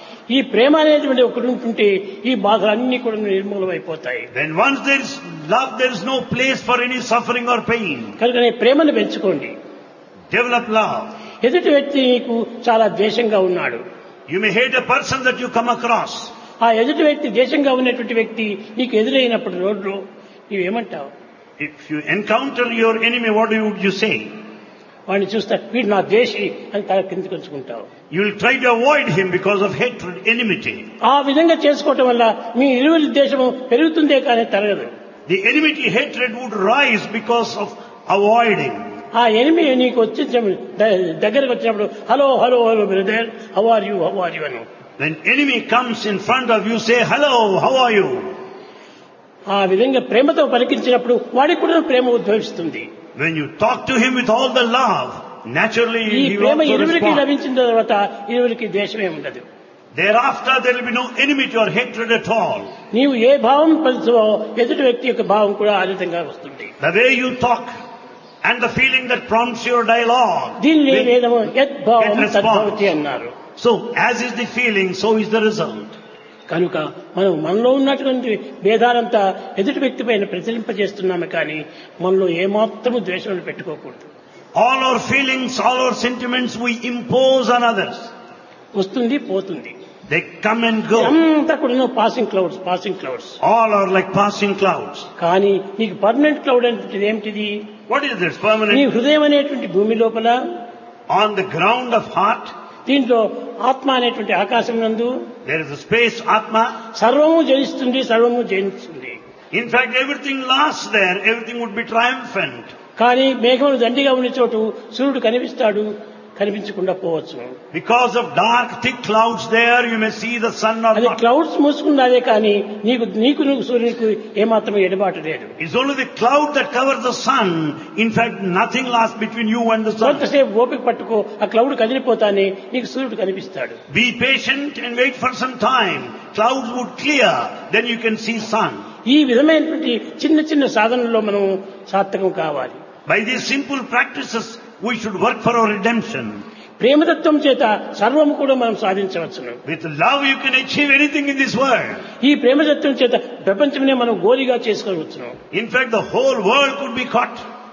ఈ ప్రేమ అనేటువంటి ఒకటి ఉంటుంటే ఈ బాధలన్నీ కూడా నిర్మూలమైపోతాయి. When once there is love, there is no place for any suffering or pain. కనుక ప్రేమను పెంచుకోండి. Develop love. ఎదుటి వ్యక్తి నీకు చాలా ద్వేషంగా ఉన్నాడు. You may hate a person that you come across. ఆ ఎదుటి వ్యక్తి ద్వేషంగా ఉన్నటువంటి వ్యక్తి నీకు ఎదురైనప్పుడు రోడ్లో నీవేమంటావు? If you encounter your enemy, what would you say? వాడిని చూస్తా వీడు నా ద్వేషి అని తల కిందకి ఉంచుకుంటావు. You will try to avoid him because of hatred, enmity. ఆ విధంగా చేసుకోవటం వల్ల మీ ఇరువురి ద్వేషము పెరుగుతుందే కానీ తరగదు. The enmity, hatred would rise because of avoiding. ఆ ఎనిమి నీకు వచ్చి దగ్గరకు వచ్చినప్పుడు hello hello hello brother, how are you how are you అని. When enemy comes in front of you, say, hello, how are you? ఆ విధంగా ప్రేమతో పలికించినప్పుడు వాడికి కూడా ప్రేమ ఉద్భవిస్తుంది. When you talk to him with all the love, naturally ఈ he will Prema also ఇరువురికి respond. లభించిన తర్వాత ఇరువురికి ద్వేషమే ఉండదు. Thereafter there will be no enmity or hatred at all. నీవు ఏ భావం పలుచువో ఎదుటి వ్యక్తి యొక్క భావం కూడా ఆ విధంగా వస్తుంది. The way you talk and the feeling that prompts your dialogue. దీన్ని will వేదము యద్భావం get response. తద్భవతి అన్నారు. So, as is the feeling, so is the result. కనుక మనం మనలో ఉన్నటువంటి భేదాలంతా ఎదుటి వ్యక్తి పైన ప్రతిలింపజేస్తున్నాము కానీ మనలో ఏమాత్రము ద్వేషాలు పెట్టుకోకూడదు. All our feelings, all our sentiments we impose on others. వస్తుంది పోతుంది. They come and go. అంతా కూడా passing clouds passing clouds. All are like passing clouds. కానీ నీకు పర్మనెంట్ క్లౌడ్ అనేటువంటిది ఏమిటిది? What is this నీ permanent? హృదయం అనేటువంటి భూమి లోపల, On the ground of heart, దీంట్లో ఆత్మ అనేటువంటి ఆకాశం నందు there is a space, Atma. సర్వము జయిస్తుంది, సర్వము జయిస్తుంది. In fact, everything lasts there. Everything would be triumphant. కానీ మేఘములు దండిగా ఉన్న చోటు సూర్యుడు కనిపిస్తాడు, కనిపించకుండా పోవచ్చు. Because of dark, thick clouds there, you may see the sun or అది not. క్లౌడ్స్ మూసుకున్నదే కానీ నీకు నీకు నువ్వు సూర్యునికి ఏమాత్రం ఎడబాటు లేదు. It's only the cloud that covers the sun. In fact, nothing lasts between you and the sun. కొంతసేపు ఓపిక పట్టుకో, ఆ క్లౌడ్ కదిలిపోతానే నీకు సూర్యుడు కనిపిస్తాడు. Be patient and wait for some time. Clouds would clear, then you can see sun. ఈ విధమైనటువంటి చిన్న చిన్న సాధనలో మనం సార్థకం కావాలి. By these simple practices, we should work for our redemption. ప్రేమతత్వం చేత సర్వము కూడా మనం సాధించవచ్చును. With love, you can achieve anything in this world. ఈ ప్రేమతత్వం చేత ప్రపంచమునే మనం గోలిగా చేసుకోవచ్చును. In fact, the whole world could be caught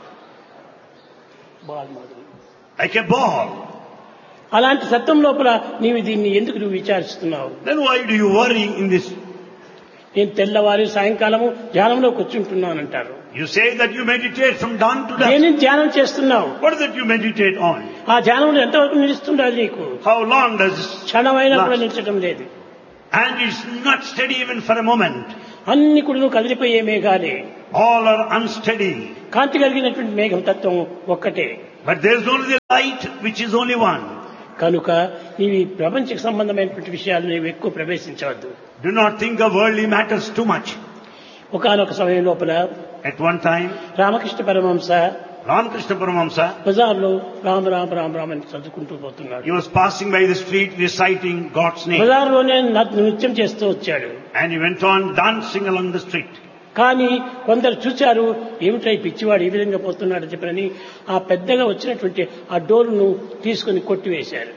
ball మాదిరి. like a ball. అలాంటి సత్యం లోపల నీవు దీన్ని ఎందుకు నువ్వు విచారిస్తున్నావు? Then why do you worry in this? నేను తెల్లవారి సాయంకాలము ధ్యానంలో కూర్చుంటున్నానంటారు. You say that you meditate from dawn to dusk. నేను ధ్యానం చేస్తున్నావు. What is it you meditate on? ఆ ధ్యానంలో ఎంతవరకు నిలుస్తుండాలి నీకు? How long does క్షణమైనా కూడా నిలిచడం లేదు. And it's not steady even for a moment. అన్ని కూడా నువ్వు కదిలిపోయే మేఘాలే. All are unsteady. కాంతి కలిగినటువంటి మేఘం తత్వం ఒక్కటే. But there is only the light which is only one. కనుక నీవి ప్రపంచకు సంబంధమైనటువంటి విషయాలు నీవు ఎక్కువ ప్రవేశించవద్దు. Do not think of worldly matters too much. ఒకనొక సమయం లోపల At one time, Ramakrishna Paramahamsa Ramakrishna Paramahamsa, బజార్లో రామ రామ రామ రామ అని చదువుకుంటూ పోతున్నాడు. he was passing by the street reciting God's name. బజార్లోనే నృత్యం చేస్తూ వచ్చాడు. And he went on dancing along the street. కానీ కొందరు చూచారు, ఏమిటై పిచ్చివాడు ఈ విధంగా పోతున్నాడు చెప్పని ఆ పెద్దగా వచ్చినటువంటి ఆ డోరును తీసుకుని కొట్టివేశారు.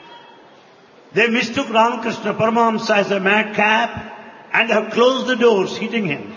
They mistook Ramakrishna Paramahamsa as a madcap and have closed the doors, hitting him.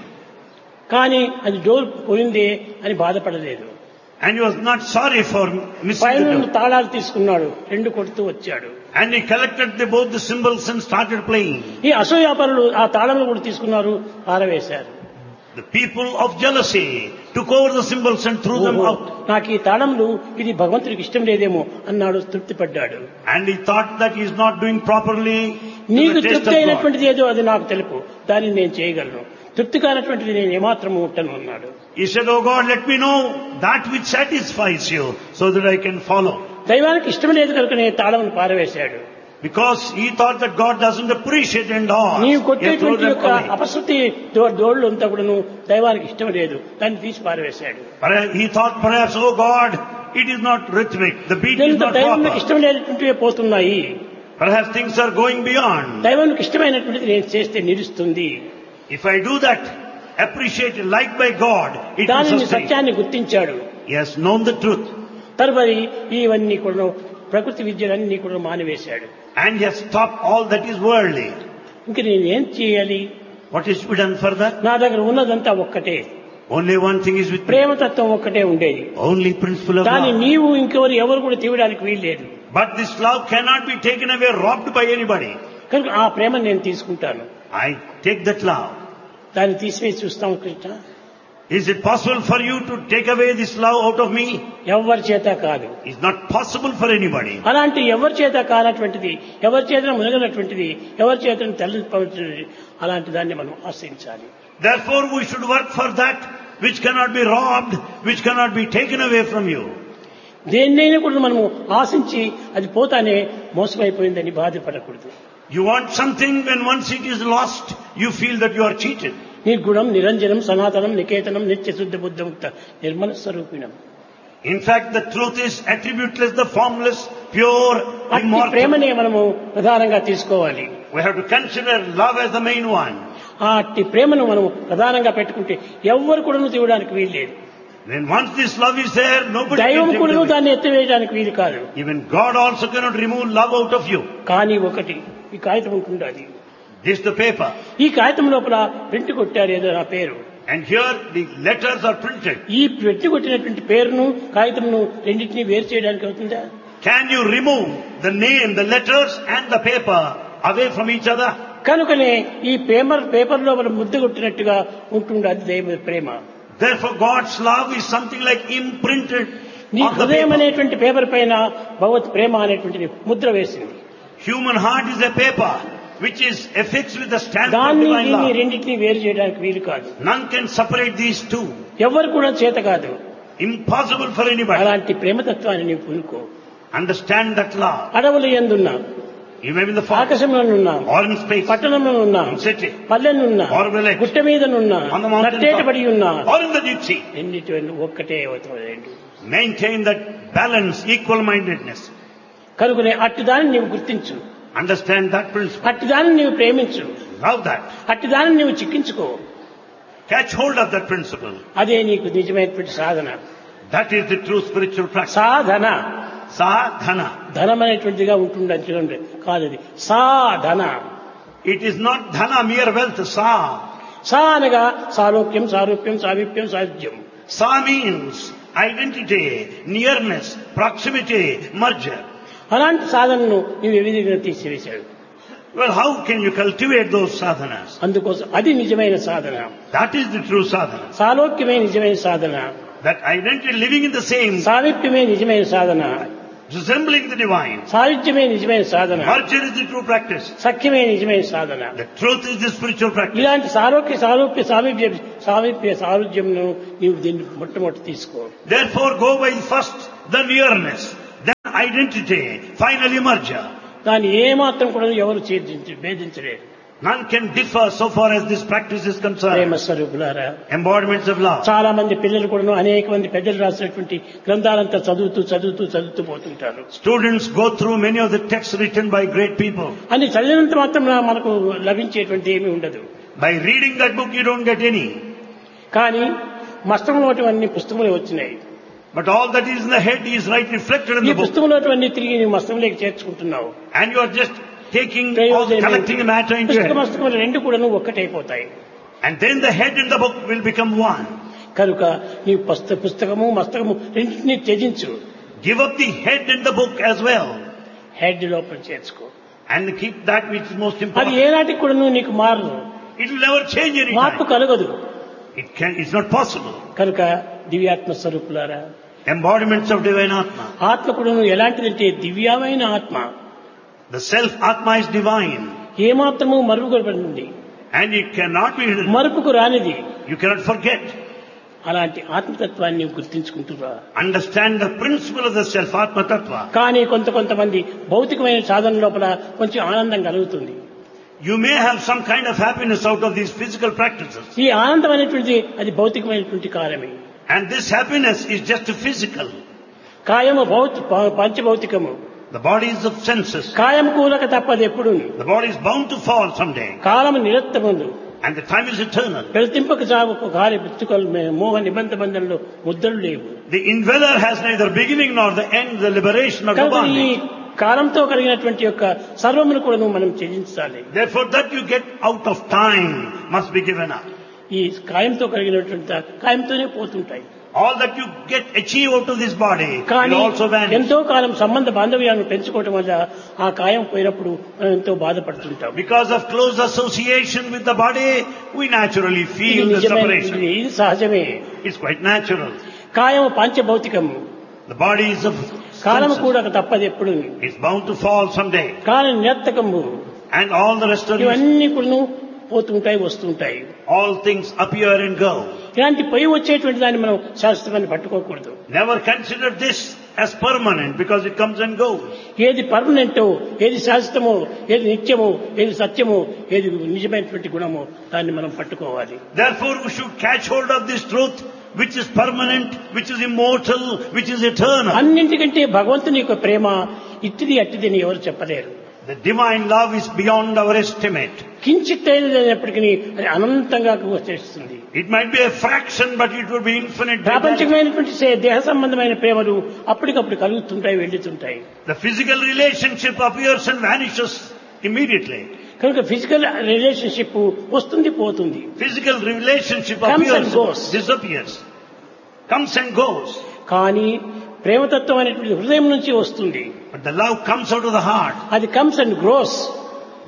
కానీ అది డోర్ పోయిందే అని బాధపడలేదు. And he was not sorry for missing పైన the door. తాళాలు తీసుకున్నాడు, రెండు కొడుతూ వచ్చాడు. And he collected the, both the cymbals and started playing. ఈ అసూయాపరులు ఆ తాళములు కూడా తీసుకున్నారు, పారవేశారు. The people of jealousy took over the cymbals and threw them out. నాకు ఈ తాళములు ఇది భగవంతుడికి ఇష్టం లేదేమో అన్నాడు, తృప్తి పడ్డాడు. And he thought that he is not doing properly to నీకు the taste తృప్తి of God. అయినటువంటిది ఏదో అది నాకు తెలుపు, దాన్ని నేను చేయగలను. తృప్తి కానటువంటిది నేను ఏమాత్రం ముట్టను అన్నాడు. He said, "Oh God, let me know that which satisfies you so that I can follow." దైవానికి ఇష్టం లేదు కనుక నేను తాళమును పారవేశాడు. Because he thought that God doesn't appreciate and all. నీవు He threw కొట్టేటువంటి them యొక్క away. అపశృతి డోళ్లు అంతా కూడాను దైవానికి ఇష్టం లేదు, దాన్ని తీసి పారవేశాడు. Perhaps he thought perhaps, "Oh God, it is not rhythmic. The beat is not దైవానికి proper." ఇష్టం లేనటువంటివే పోతున్నాయి. Perhaps things are going beyond. దైవానికి ఇష్టమైనటువంటిది నేను చేస్తే నిలుస్తుంది. If I do that, appreciated like by God, it will దానిని sustain. సత్యాన్ని గుర్తించాడు. He has known the truth. తరువాతి ఇవన్నీ కూడా ప్రకృతి విద్యలన్నీ కూడా మానివేశాడు. And he has stopped all that is worldly. ఇంక నేనేం చేయాలి? What is to be done further? నా దగ్గర ఉన్నదంతా ఒక్కటే, Only one thing is with me. ప్రేమతత్వం ఒక్కటే ఉండేది. Only principle of దాన్ని love. నీవు ఇంకెవరు ఎవరు కూడా తీయడానికి వీల్లేదు. But this love cannot be taken away, robbed by anybody. కనుక ఆ ప్రేమను నేను తీసుకుంటాను. I take that love. దాన్ని తీసివేసి చూస్తాం Krishna. Is it possible for you to take away this love out of me? ఎవరి చేత కాదు. It's not possible for anybody. అలాంటి ఎవరి చేత కానటువంటిది, ఎవరి చేత మునగనటువంటిది, ఎవరి చేత తల్లిపోయినటువంటిది, అలాంటి దాన్ని మనం ఆశ్రయించాలి. Therefore we should work for that which cannot be robbed, which cannot be taken away from you. దేన్నైనా కూడా మనము ఆశించి అది పోతానే మోసమైపోయిందని బాధపడకూడదు. You want something, when once it is lost, you feel that you are cheated. నిర్గుణం నిరంజనం సనాతనం నికేతనం నిత్య శుద్ధ బుద్ధముక్త Nirmala స్వరూపిణం. In fact, the truth is attributeless, the formless, pure, అట్టి immortal. ప్రేమనే మనము ప్రధానంగా తీసుకోవాలి. We have to consider love as the main one. ఆ అట్టి ప్రేమను మనం ప్రధానంగా పెట్టుకుంటే ఎవ్వరు కూడా తీయడానికి వీలు లేదు. Then once this love is there, nobody దైవం can take కూడా it away. దాన్ని ఎత్తివేయడానికి వీలు కాదు. Even God also cannot remove love out of you. కానీ ఒకటి, ఈ కాగితం ఉంటుండాలి. This the paper. ఈ కాగితం లోపల ప్రింట్ కొట్టారు ఏదో నా పేరు. And here the letters are printed. ఈ ప్రింట్ కొట్టినటువంటి పేరును కాగితంను రెండింటినీ వేరు చేయడానికి అవుతుందా? Can you remove the name, the letters and the paper away from each other. కనుకనే ఈ పేపర్ పేపర్ లో మనం ముద్ద కొట్టినట్టుగా ఉంటుండే అది దైవ ప్రేమ. Therefore God's love is something like imprinted నీ on the హృదయం paper. అనేటువంటి పేపర్ పైన భగవత్ ప్రేమ అనేటువంటి ముద్ర వేసింది. Human heart is a paper which is affixed with the stamp of దాన్ని divine దీన్ని love. రెండింటినీ వేరు చేయడానికి వీలు కాదు. None can separate these two. ఎవరు కూడా చేత కాదు. Impossible for anybody. అలాంటి ప్రేమతత్వాన్ని నీవు పూనుకో. Understand that love. అడవులు ఎందున్నా, You may be in the forest ఆకాశంలో ఉన్నాం, or in space, పట్టణంలో ఉన్నాం, in city, పల్లెనున్నా, or village, గుట్ట మీదనున్నా, on the mountain నట్టేటబడి ఉన్నా, top, or in the deep sea. ఎన్నిటి ఒక్కటే అవుతుంది. Maintain that balance, equal-mindedness. కనుకనే అట్టి దాన్ని నీవు గుర్తించు, Understand that principle. అట్టి దాన్ని నీవు ప్రేమించు, Love that. అట్టి దాన్ని నీవు చిక్కించుకో. Catch hold of that principle. అదే నీకు నిజమైనటువంటి సాధన. That is the true spiritual practice. Sadhana Sadhana. ధనం అనేటువంటిదిగా ఉంటుందని చూడండి, కాదు అది సాధన. It is not dhana, mere wealth. Sa. సా అనగా సాలోక్యం, సారూప్యం, సామీప్యం, సాధ్యం. Sa means identity, nearness, proximity, merger. అలాంటి సాధనను నీవు ఏ విధంగా తీసివేశాడు. Well, how can you cultivate those sadhanas? అందుకోసం అది నిజమైన సాధన. That is the true sadhana. సాలోక్యమే నిజమైన సాధన, That identity living in the same, సామీప్యమే నిజమైన సాధన, resembling the divine. సాహిత్యమే నిజమైన సాధన, Merger is the true practice. సఖ్యమే నిజమైన సాధన. The truth is the spiritual practice. ఇలాంటి సాలోక్య సారూప్య సామీప్య సామీప్య సారుధ్యంను నీవు దీన్ని మొట్టమొదటి తీసుకో. Therefore go by first the nearness, then identity, finally merger. దాన్ని ఏమాత్రం కూడా ఎవరు ఛేదించి భేదించలేరు. None can differ so far as this practice is Prema concerned. స్వరూపులారా, Embodiments of love. చాలా మంది పిల్లలు కూడా అనేక మంది పెద్దలు రాసినటువంటి గ్రంథాలంతా చదువుతూ చదువుతూ చదువుతూ పోతుంటారు. Students go through many of the texts written by great people. అని చదివినంత మాత్రం మనకు లభించేటువంటి ఏమీ ఉండదు. By reading that book you don't get any. కానీ మస్తకంలోటివన్నీ పుస్తకంలో వచ్చినాయి. But all that is in the head is right reflected in ఈ the book. పుస్తకంలోటివన్నీ తిరిగి నీ మస్తకంలోకి చేర్చుకుంటున్నావు. And you are just taking all, ప్రయోజనం collecting the matter into పుస్తక it. మస్తకములు రెండు కూడా ఒక్కటైపోతాయి. And then the head and the book will become one. కనుక నీ పుస్త పుస్తకము మస్తకము రెండింటినీ త్యజించు. Give up the head and the book as well. Head లోపల చేర్చుకో. And keep that which is most అది important. ఏనాటికి కూడా నీకు మారదు, It will never change any మార్పు time. కలగదు. It can, it's not possible. కనుక దివ్యాత్మ స్వరూపులారా, Embodiments of divine Atma. ఆత్మ కూడా ఎలాంటిదంటే దివ్యమైన ఆత్మ, The self Atma is divine. ఏమాత్రము మరుగుపడింది, And it cannot be hidden. మరుపుకు రానిది. You cannot forget. అలాంటి ఆత్మతత్వాన్ని నీవు గుర్తించుకుంటున్నా. Understand the principle of the self Atma Tattva. కానీ కొంత కొంతమంది భౌతికమైన సాధన లోపల కొంచెం ఆనందం కలుగుతుంది. You may have some kind of happiness out of these physical practices. ఈ ఆనందం అనేటువంటిది అది భౌతికమైనటువంటి కార్యమే. And this happiness is just physical. కాయము భౌత పంచభౌతికము. The body is of senses. కాయం కూలక తప్పదు ఎప్పుడు. The body is bound to fall someday. కాలము నిరత్తముందు. And the time is eternal. ప్రతింపక చావుకు గాలి పుచ్చుకలు మోహ నిబంధ బంధంలో ముద్రలు లేవు. The indweller has neither beginning nor the end, the liberation of the కనుక ఈ bondage. కాలంతో కలిగినటువంటి యొక్క సర్వమును కూడా నువ్వు మనం త్యజించాలి. Therefore that you get out of time must be given up. ఈ కాయంతో కలిగినటువంటి కాయంతోనే పోతుంటాయి. All that you get achieve out of this body కానీ will also vanish. ఎంతో కాలం సంబంధ బాంధవ్యాలను పెంచుకోవటం వల్ల ఆ కాయం పోయినప్పుడు మనం ఎంతో బాధపడుతుంటాం. Because of close association with the body, we naturally ఇది feel the నిజమైనది, separation. ఇది సహజమే. It's quite natural. కాయము పంచభౌతికము, The body is of కాలము senses. కూడా తప్పదు ఎప్పుడు. It's bound to fall someday. Column నిరత్తకము, And all the rest of it, ఇవన్నీ కూడా పోతుంటాయి వస్తుంటాయి. all things appear and go. ఇలాంటి పై వచ్చేటువంటి దాన్ని మనం శాశ్వతమని పట్టుకోకూడదు. Never consider this as permanent because it comes and goes. ఏది పర్మనెంటో, ఏది శాశ్వతమో, ఏది నిత్యమో, ఏది సత్యమో, ఏది నిజమైనటువంటి గుణమో దాన్ని మనం పట్టుకోవాలి. Therefore we should catch hold of this truth which is permanent, which is immortal, which is eternal. అన్నింటికంటే భగవంతుని యొక్క ప్రేమ ఇట్టిది అట్టిది అని ఎవరు చెప్పలేరు. The divine love is beyond our estimate. కించిత్తైనప్పటికీ అది అనంతంగా వచ్చేస్తుంది. It might be a fraction, but it will be infinite. ప్రాపంచికమైనటువంటి దేహ సంబంధమైన ప్రేమలు అప్పటికప్పుడు కలుగుతుంటాయి, వెళ్తుంటాయి. The physical relationship appears and vanishes immediately. కనుక ఫిజికల్ రిలేషన్షిప్ వస్తుంది పోతుంది. Physical relationship Comes appears, and goes. disappears, comes and goes. కానీ ప్రేమతత్వం అనేటువంటి హృదయం నుంచి వస్తుంది. But the love comes out of the heart. అది comes and grows.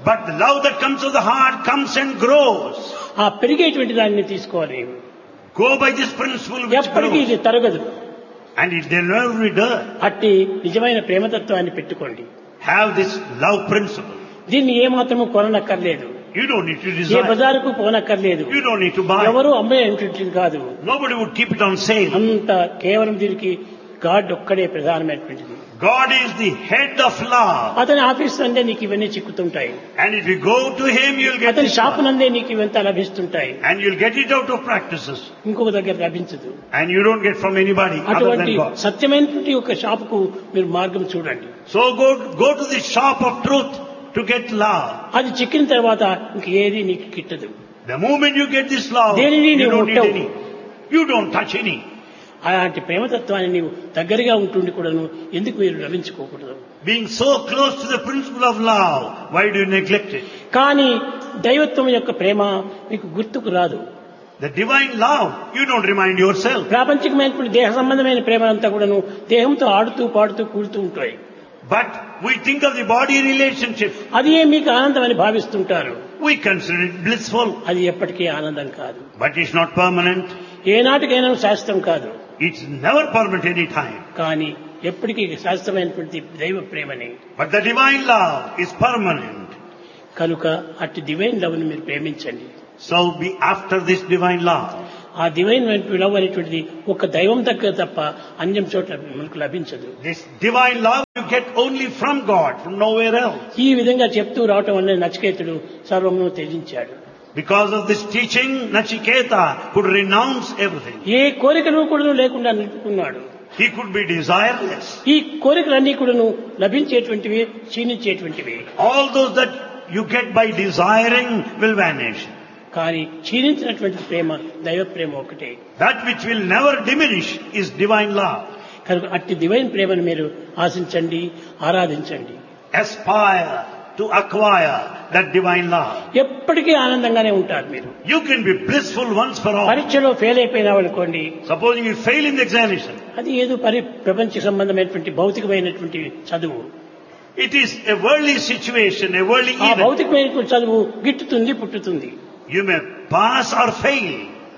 But the love that comes of the heart comes and grows. ఆ పెరిగేటువంటి దాన్ని తీసుకోవాలి. Go by this principle which ఎప్పటికీ grows. ఇది తరగదు. And it will never be done. అట్టి నిజమైన ప్రేమతత్వాన్ని పెట్టుకోండి. Have this love principle. దీన్ని ఏమాత్రము కొననక్కర్లేదు. You don't need to A desire. బజారుకు పోనక్కర్లేదు. You don't need to buy. ఎవరు అమ్మేటువంటిది కాదు. Nobody would keep it on sale. అంత కేవలం దీనికి గాడ్ ఒక్కడే ప్రధానమైనటువంటిది. God is the head of love. అతని ఆఫీస్ నందే నీకు ఇవన్నీ చిక్కుతుంటాయి. And if you go to him, you'll get అతని this షాపు love. నందే నీకు ఇవంతా లభిస్తుంటాయి. And you'll get it out of practices. ఇంకొక దగ్గర లభించదు. And you don't get from anybody other అటువంటి than God. సత్యమైనటువంటి ఒక షాపుకు మీరు మార్గం చూడండి. So go, go to the shop of truth to get love. అది చిక్కిన తర్వాత ఇంక ఏది నీకు కిట్టదు. The moment you get this love, దేనిని you నీవు don't need ముట్టవు. any. You don't touch any. అలాంటి ప్రేమతత్వాన్ని నీవు దగ్గరగా ఉంటుండి కూడాను ఎందుకు మీరు లభించుకోకూడదు? Being so close to the principle of love, why do you neglect it? కానీ దైవత్వం యొక్క ప్రేమ మీకు గుర్తుకు రాదు. The divine love, you don't remind yourself. ప్రాపంచికమైనటువంటి దేహ సంబంధమైన ప్రేమలంతా కూడాను దేహంతో ఆడుతూ పాడుతూ కూడుతూ ఉంటాయి. But we think of the body relationship. అది మీకు ఆనందం అని భావిస్తుంటారు. We consider it blissful. అది ఎప్పటికీ ఆనందం కాదు. But it's not permanent. ఏనాటికైనా శాస్త్రం కాదు. It's never permanent any time. కానీ ఎప్పటికీ శాస్త్రమైనటువంటి దైవ ప్రేమని. But the divine love is permanent. కనుక అట్టి డివైన్ లవ్ ని మీరు ప్రేమించండి. So be after this divine love. ఆ డివైన్ లవ్ అనేటువంటిది ఒక దైవం దగ్గర తప్ప అన్యం చోట మనకు లభించదు. This divine love you get only from God, from nowhere else. ఈ విధంగా చెప్తూ రావటం వల్ల నచికేతుడు సర్వమును త్యజించాడు. Because of this teaching, Nachiketa could renounce everything. ఏ కోరికను కూడా లేకుండా నిలుపుకున్నాడు. He could be desireless. ఈ కోరికలన్నీ కూడాను లభించేటువంటివి, క్షీణించేటువంటివి. All those that you get by desiring will vanish. కానీ క్షీణించినటువంటి ప్రేమ దైవ ప్రేమ ఒకటే. That which will never diminish is divine love. కనుక అట్టి డివైన్ ప్రేమను మీరు ఆశించండి, ఆరాధించండి. Aspire to acquire that divine love. ఎప్పటికీ ఆనందంగానే ఉంటారు మీరు. You can be blissful once for all. పరీక్షలో ఫెయిల్ అయిపోయినావు అనుకోండి, Supposing you fail in the examination, అది ఏదో పరి ప్రపంచ సంబంధమైనటువంటి భౌతికమైనటువంటి చదువు. it is a worldly situation, a worldly ఆ event. భౌతికమైనటువంటి చదువు గిట్టుతుంది, పుట్టుతుంది. You may pass or fail,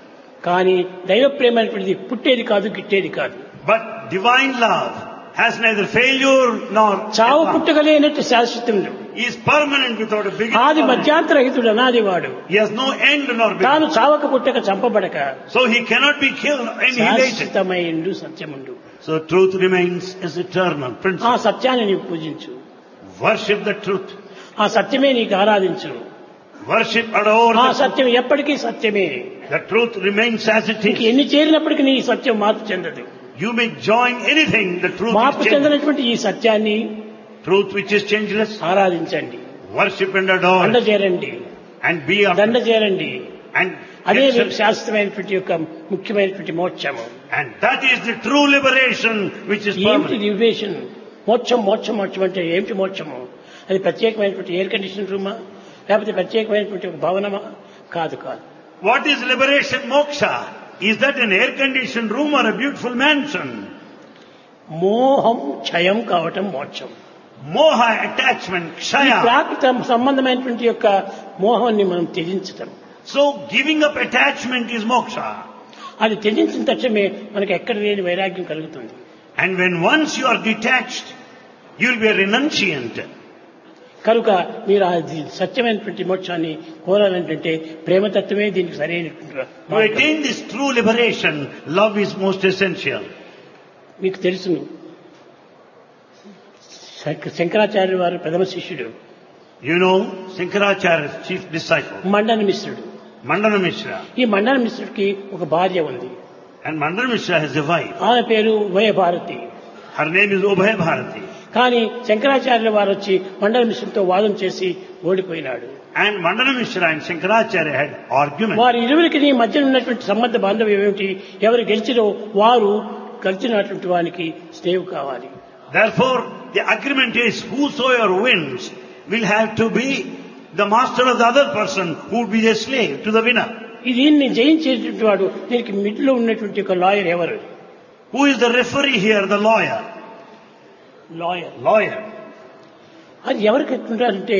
కానీ దైవ ప్రేమ అనేటువంటిది పుట్టేది కాదు, గిట్టేది కాదు. but divine love has neither failure nor చావు a pass. పుట్టగలేనట్టు శాశ్వతముడు. He is permanent without a ఆది beginning. మధ్యాంతరహితుడు, అనాది వాడు. He has no end nor తాను beginning. చావక పుట్టక చంపబడక So he cannot be killed, annihilated. శాశ్వతమైండు సత్యముండు. So truth remains as eternal ఆ principle. సత్యాన్ని నీవు పూజించు. Worship the truth. ఆ సత్యమే నీకు ఆరాధించు. Worship, adore ఆ the truth. సత్యం ఎప్పటికీ సత్యమే. The truth remains as it నీకు is. ఎన్ని చేరినప్పటికీ నీ సత్యం మార్పు చెందదు. You may join anything, the truth మార్పు is changeless. చెందినటువంటి ఈ సత్యాన్ని Truth which is changeless. ఆరాధించండి, Worship and adore దండ it. చేరండి, And be దండ after. చేరండి. And, అదే get మీకు self- శాశ్వతమైనటువంటి యొక్క ముఖ్యమైనటువంటి మోక్షము. and that is the true liberation which is ఏమిటి permanent. లిబరేషన్? మోక్షం మోక్షం మోక్షం అంటే ఏమిటి మోక్షము? అది ప్రత్యేకమైనటువంటి ఎయిర్ కండిషన్ రూమా, లేకపోతే ప్రత్యేకమైనటువంటి ఒక భవనమా? కాదు కాదు. What is liberation, moksha? Is that an air-conditioned room or a beautiful mansion? మోహం క్షయం కావటం మోక్షం. Moha, attachment, ఈ kshaya. ప్రాకృత సంబంధమైనటువంటి యొక్క మోహాన్ని మనం త్యజించటం. So giving up attachment is moksha. అది త్యజించిన తక్షణమే మనకి ఎక్కడ లేని వైరాగ్యం కలుగుతుంది. And when once you are detached, you will be a renunciant. కనుక మీరు అది సత్యమైనటువంటి మోక్షాన్ని కోరాలంటే ప్రేమతత్వమే దీనికి సరైనటువంటి To attain this true liberation, love is most essential. మీకు తెలుసును, శంక- శంకరాచార్య వారు ప్రథమ శిష్యుడు, You know, Shankaracharya's chief disciple, Mandana మిశ్రుడు. Mandana Mishra. ఈ మండన మిశ్రుడికి ఒక భార్య ఉంది. And Mandana Mishra has a wife. ఆమె పేరు Ubhaya Bharati. Her name is Ubhay Bharati. కానీ శంకరాచార్యుల వారు వచ్చి మండల మిశ్రుడితో వాదం చేసి ఓడిపోయినాడు. And Mandana Mishra and Shankaracharya had argument. వారి ఇరువురికి నీ మధ్య ఉన్నటువంటి సంబంధ బాంధవ్యం ఏమిటి? ఎవరు గెలిచిరో వారు గెలిచినటువంటి వానికి స్నేహం కావాలి. Therefore, the agreement is whosoever wins will have to be the master of the other person who would be a slave to the winner. దీన్ని జయించేటువంటి వాడు, దీనికి మిడిలో ఉన్నటువంటి ఒక లాయర్ ఎవరు? Who is the referee here? The lawyer. Lawyer. Lawyer. అది ఎవరికి ఎట్లుంటారంటే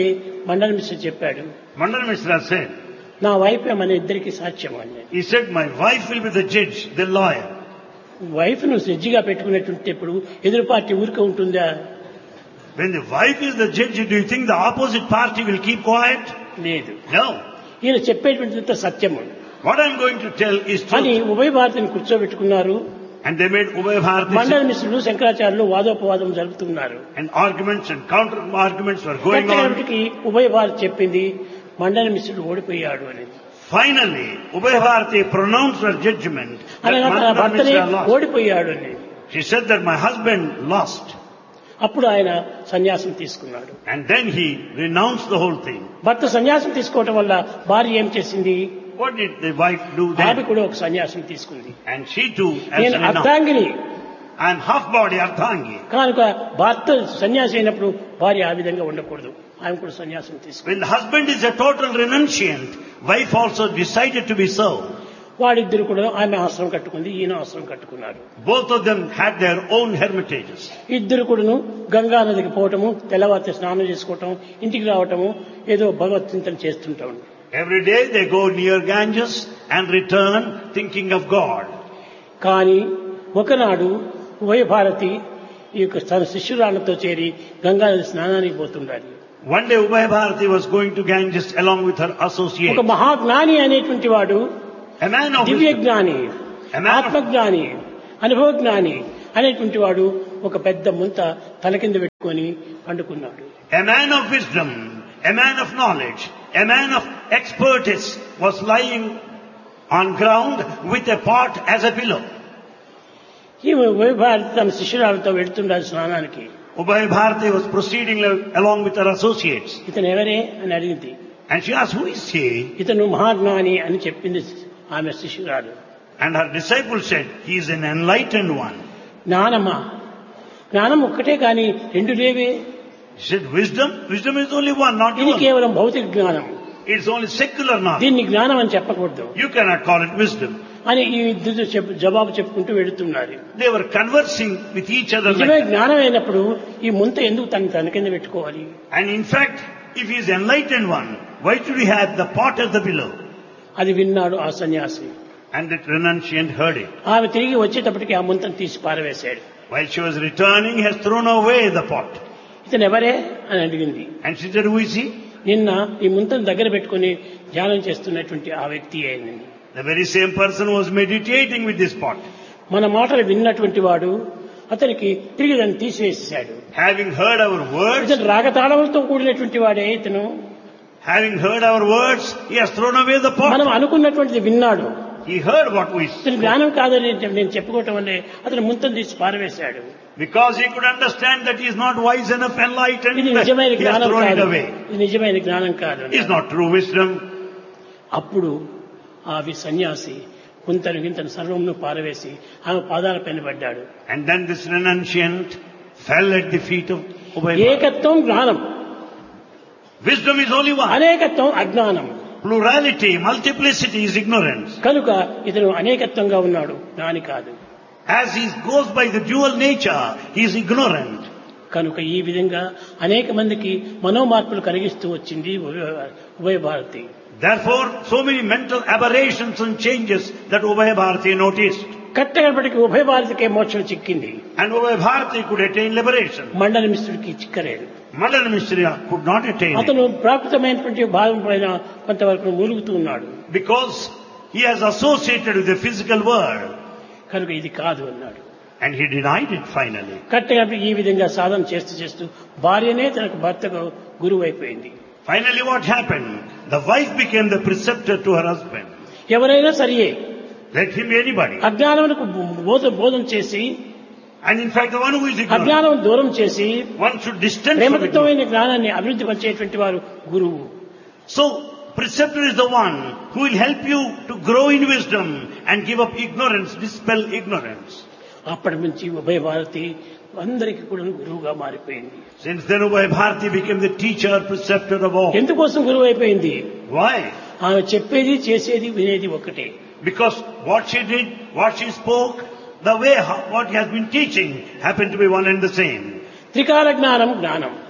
మండల మిశ్ర చెప్పాడు, Mandana Mishra said, నా వైఫే మన ఇద్దరికి సాక్ష్యం అన్నాడు. he said, my wife will be the judge, the lawyer. Wife ను జడ్జిగా పెట్టుకునేటువంటి ఇప్పుడు ఎదురు పార్టీ ఊరికే ఉంటుందా? When the wife is the judge, do you think the opposite party will keep quiet? లేదు. No. ఈయన చెప్పేటువంటి సత్యము What I'm going to tell is అని truth. ఉభయ భారతిని కూర్చోబెట్టుకున్నారు. And they made Ubhay Bharati మండల మిశ్రులు శంకరాచార్యులు వాదోపవాదం జరుపుతున్నారు. and arguments and counter arguments were going on. కట్టగడికి ఉభయ భారతి చెప్పింది మండల మిశ్రుడు ఓడిపోయాడు అని. Finally, Ubhay Bharati pronounced her judgment that అనగా తన Mandana భర్తనే Mishra lost. ఓడిపోయాడు అని. She said that my husband lost. అప్పుడు ఆయన సన్యాసం తీసుకున్నాడు. And then he renounced the whole thing. భర్త సన్యాసం తీసుకోవటం వల్ల భార్య ఏం చేసింది? What did the wife do ఆమె then? కూడా ఒక సన్యాసం తీసుకుంది. And she too has నేను renounced. అర్ధాంగిని I am half body Ardhangi. కనుక భర్త సన్యాసి అయినప్పుడు భార్య ఆ విధంగా ఉండకూడదు. ఆమె కూడా సన్యాసం తీసుకుంది. When the husband is a total renunciant, wife also decided to be so. వాడిద్దరు కూడా ఆమె ఆశ్రమం కట్టుకుంది, ఈయన ఆశ్రమం కట్టుకున్నాడు. Both of them had their own hermitages. ఇద్దరు కూడాను గంగా నదికి పోవటము, తెల్లవారితే స్నానం చేసుకోవటం, ఇంటికి రావటము, ఏదో భగవత్ చింతన చేస్తుంటాం. Every day they go near Ganges and return thinking of God. కానీ ఒకనాడు ఉభయ భారతి ఈ యొక్క తన శిష్యురాలతో చేరి గంగా నది స్నానానికి పోతుండాలి. One day Ubhay Bharati was going to Ganges along with her ఒక associates. మహాజ్ఞాని అనేటువంటి వాడు, A man of Divya wisdom, జ్ఞాని, A man of- ఆత్మజ్ఞాని, అనుభవ జ్ఞాని అనేటువంటి వాడు ఒక పెద్ద ముంత తల కింద పెట్టుకొని పండుకున్నాడు. a man of wisdom, a man of knowledge, a man of expertise was lying on ground with a pot as a pillow. ఈ ఉభయ భారతి తన శిష్యురాలతో వెళ్తుండాలి స్నానానికి. Ubhay Bharati was proceeding along with her associates. ఇతను ఎవరే అని అడిగింది. And she asked, who is he? ఇతను మహాజ్ఞాని అని చెప్పింది ఆమె శిష్యురాలు. And her disciple said, he is an enlightened one. జ్ఞానమా? జ్ఞానం ఒక్కటే కానీ రెండు లేవే. She said, wisdom? Wisdom is only one, not ఇది one. కేవలం భౌతిక జ్ఞానం. It's only secular knowledge. దీన్ని జ్ఞానం అని చెప్పకూడదు You cannot call it wisdom. అని ఈ ఇద్దరు చెప్పు- జవాబు చెప్పుకుంటూ వెళుతున్నారు. They were conversing with each other నిజమే like that. జ్ఞానం అయినప్పుడు ఈ ముంత ఎందుకు తన తన కింద పెట్టుకోవాలి? And in fact, if he is enlightened one, why should he have the pot as the pillow? అది విన్నాడు ఆ సన్యాసి. And that renunciant heard it. ఆమె తిరిగి వచ్చేటప్పటికి ఆ ముంతను తీసి పారవేశాడు. While she was returning, he has thrown away the pot. ఇతను ఎవరే అని అడిగింది. And she said, who is he? నిన్న ఈ ముంతను దగ్గర పెట్టుకుని ధ్యానం చేస్తున్నటువంటి ఆ వ్యక్తి అయింది. The very same person was meditating with this pot. మన మాటలు విన్నటువంటి వాడు అతనికి తిరిగి దాన్ని తీసివేసాడు. Having heard our words, ఇతను రాగతాళములతో కూడినటువంటి వాడే ఇతను. having heard our words, he has thrown away the మనం pot. అనుకున్నటువంటిది విన్నాడు. He heard what we ఇతను said. జ్ఞానం కాదని నేను చెప్పుకోవటం వల్లే అతను ముంతను తీసి పారవేశాడు. Because he could understand that he is not wise enough, enlightened, ఇది నిజమైన he has జ్ఞానం thrown it కాదు. away. ఇది నిజమైన జ్ఞానం కాదు. It is not true wisdom. అప్పుడు ఆ వి సన్యాసి కుంతను గింతను సర్వమును పారవేసి ఆమె పాదాల పైన పడ్డాడు. And then this renunciant fell at the feet of Ubhay Bharati. ఏకత్వం జ్ఞానం, Wisdom is only one. అనేకత్వం అజ్ఞానం. Plurality, multiplicity is ignorance. కనుక ఇతను అనేకత్వంగా ఉన్నాడు, జ్ఞాని కాదు. As he goes by the dual nature, he is ignorant. కనుక ఈ విధంగా అనేక మందికి మనోమార్పులు కలిగిస్తూ వచ్చింది ఉభయ- ఉభయ Bharati. Therefore, so many mental aberrations and changes that Ubhay Bharati noticed. కట్టగడపటికి ఉభయ భారతికే మోక్షం చిక్కింది. And Ubhay Bharati could attain liberation. మండల మిశ్రుడికి చిక్కలేదు. Mandana Mishra could not attain it. అతను ప్రాకృతమైనటువంటి భావం పైన కొంతవరకు మూలుగుతూ ఉన్నాడు. Because he has associated with the physical world. కనుక ఇది కాదు అన్నాడు. And he denied it finally. కట్టగడపటి ఈ విధంగా సాధన చేస్తూ చేస్తూ భార్యనే తనకు భర్తకు గురువు అయిపోయింది. Finally what happened? The wife became the preceptor to her husband. ఎవరైనా సరియే Let him be anybody. అజ్ఞానమునకు బోధ బోధన చేసి And in fact the one who is ignorant, అజ్ఞానం దూరం చేసి one should distance from ignorance. ప్రేమతత్వమైన జ్ఞానాన్ని అభివృద్ధి పరిచేటువంటి వారు గురువు. So, preceptor is the one who will help you to grow in wisdom and give up ignorance, dispel ignorance. అప్పటి నుంచి ఉభయ భారతి అందరికీ కూడా గురువుగా మారిపోయింది. Since then Ubhay Bharati became the teacher, preceptor of all. ఎందుకోసం గురువు అయిపోయింది? Why? ఆమె చెప్పేది చేసేది వినేది ఒకటే. Because what she did, what she spoke, the way how, what he has been teaching happened to be one and the same. త్రికాల జ్ఞానం జ్ఞానం.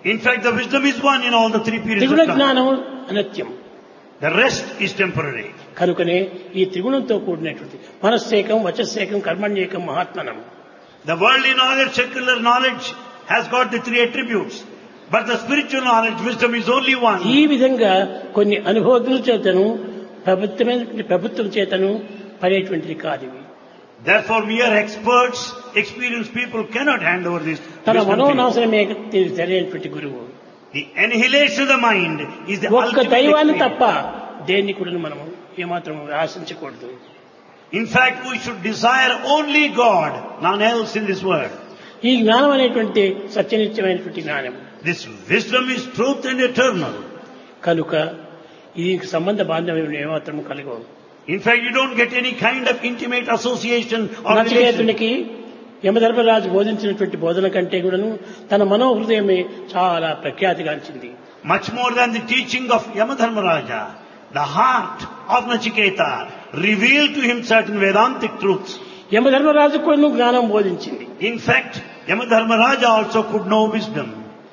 In fact, the wisdom is one in all the three periods త్రిగుణ of time. జ్ఞానం అనిత్యం. The rest is temporary. కనుకనే ఈ త్రిగుణంతో కూడినటువంటి మనస్సేకం, వచస్సేకం, కర్మణ్యేకం, మహాత్మనం. The worldly knowledge, secular knowledge has got the three attributes. But the spiritual knowledge, wisdom is only one. ఈ విధంగా కొన్ని అనుభవతుల చేతను ప్రభుత్వమైన ప్రభుత్వం చేతను పడేటువంటిది కాదు ఇవి. Therefore, mere experts, experienced people cannot hand over this తన wisdom thing. మనోనాశనమే సరైనటువంటి గురువు. The annihilation of the mind is the ఒక్క ultimate దైవాన్ని experience. తప్ప దేన్ని కూడా మనము ఏమాత్రం ఆశించకూడదు. In fact, we should desire only God, none else in this world. ఈ జ్ఞానం అనేటువంటి సత్యనిత్యమైనటువంటి జ్ఞానం. This wisdom is truth and eternal. కనుక ఈ సంబంధ బాంధవ్యం ఏమాత్రం కలగవు. In fact, you don't get any kind of intimate association or relation. నచికేతునికి Yamadharmaraju బోధించినటువంటి బోధన కంటే కూడాను తన మనోహృదయమే చాలా ప్రఖ్యాతిగాంచింది. Much more than the teaching of Yamadharmaraja, the heart of Nachiketa revealed to him certain Vedantic truths. Yamadharmaraju కూడా జ్ఞానం బోధించింది. In fact, Yamadharmaraja also could know wisdom.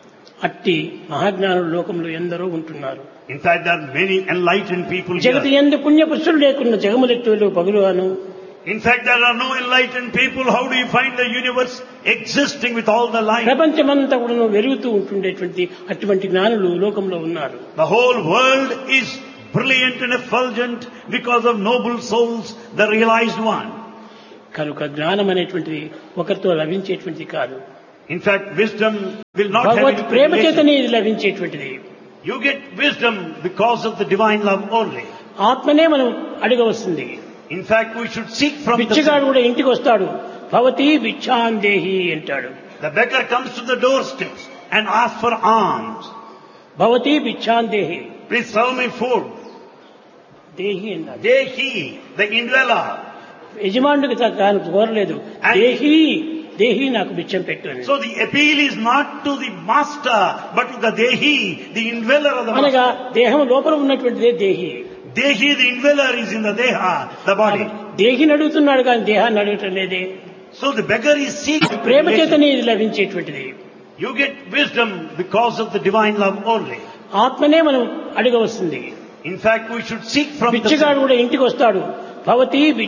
అట్టి మహాజ్ఞానులు లోకంలో ఎందరో ఉంటున్నారు. In fact, there are many enlightened people Jagathi here. ఎందు పుణ్యపురుషులు లేకుండా జగములెట్టులు పగులువాను. In fact, there are no enlightened people. How do you find the universe existing with all the light? ప్రపంచమంతా కూడా వెలుగుతూ ఉంటుండేటువంటి అటువంటి జ్ఞానులు లోకంలో ఉన్నారు. The whole world is brilliant and effulgent because of noble souls, the realized one. కనుక జ్ఞానం అనేటువంటిది ఒకరితో లభించేటువంటిది కాదు. In fact, wisdom will not have Bhagwat any Prema relation. చేతనే ఇది లభించేటువంటిది. You get wisdom because of the divine love only. ఆత్మనే మనం అడగవస్తుంది. In fact, we should seek from Bichagadu the... కూడా ఇంటికి వస్తాడు, భవతి భిక్షాందేహి అంటాడు. The beggar comes to the doorsteps and asks for alms. Bhavati భిక్షాందేహి, Please serve me food. దేహి అన్నాడు. Dehi, the indweller. యజమానుడికి తా- తాను కోరలేదు, And- దేహి దేహి నాకు బిచ్చం పెట్టు అని. So the appeal is not to the master, but to the Dehi, the indweller of the అనగా master. దేహం లోపల ఉన్నటువంటిదే దేహి. Dehi, the indweller, is in the Deha, the body. దేహిని అడుగుతున్నాడు కానీ దేహాన్ని అడగటం లేదే. So the beggar is seeking Prema relation. చేతనే ఇది లభించేటువంటిది. You get wisdom because of the divine love only. ఆత్మనే మనం అడగవస్తుంది. In fact, we should seek from the... బిచ్చగాడు కూడా ఇంటికి వస్తాడు, భవతి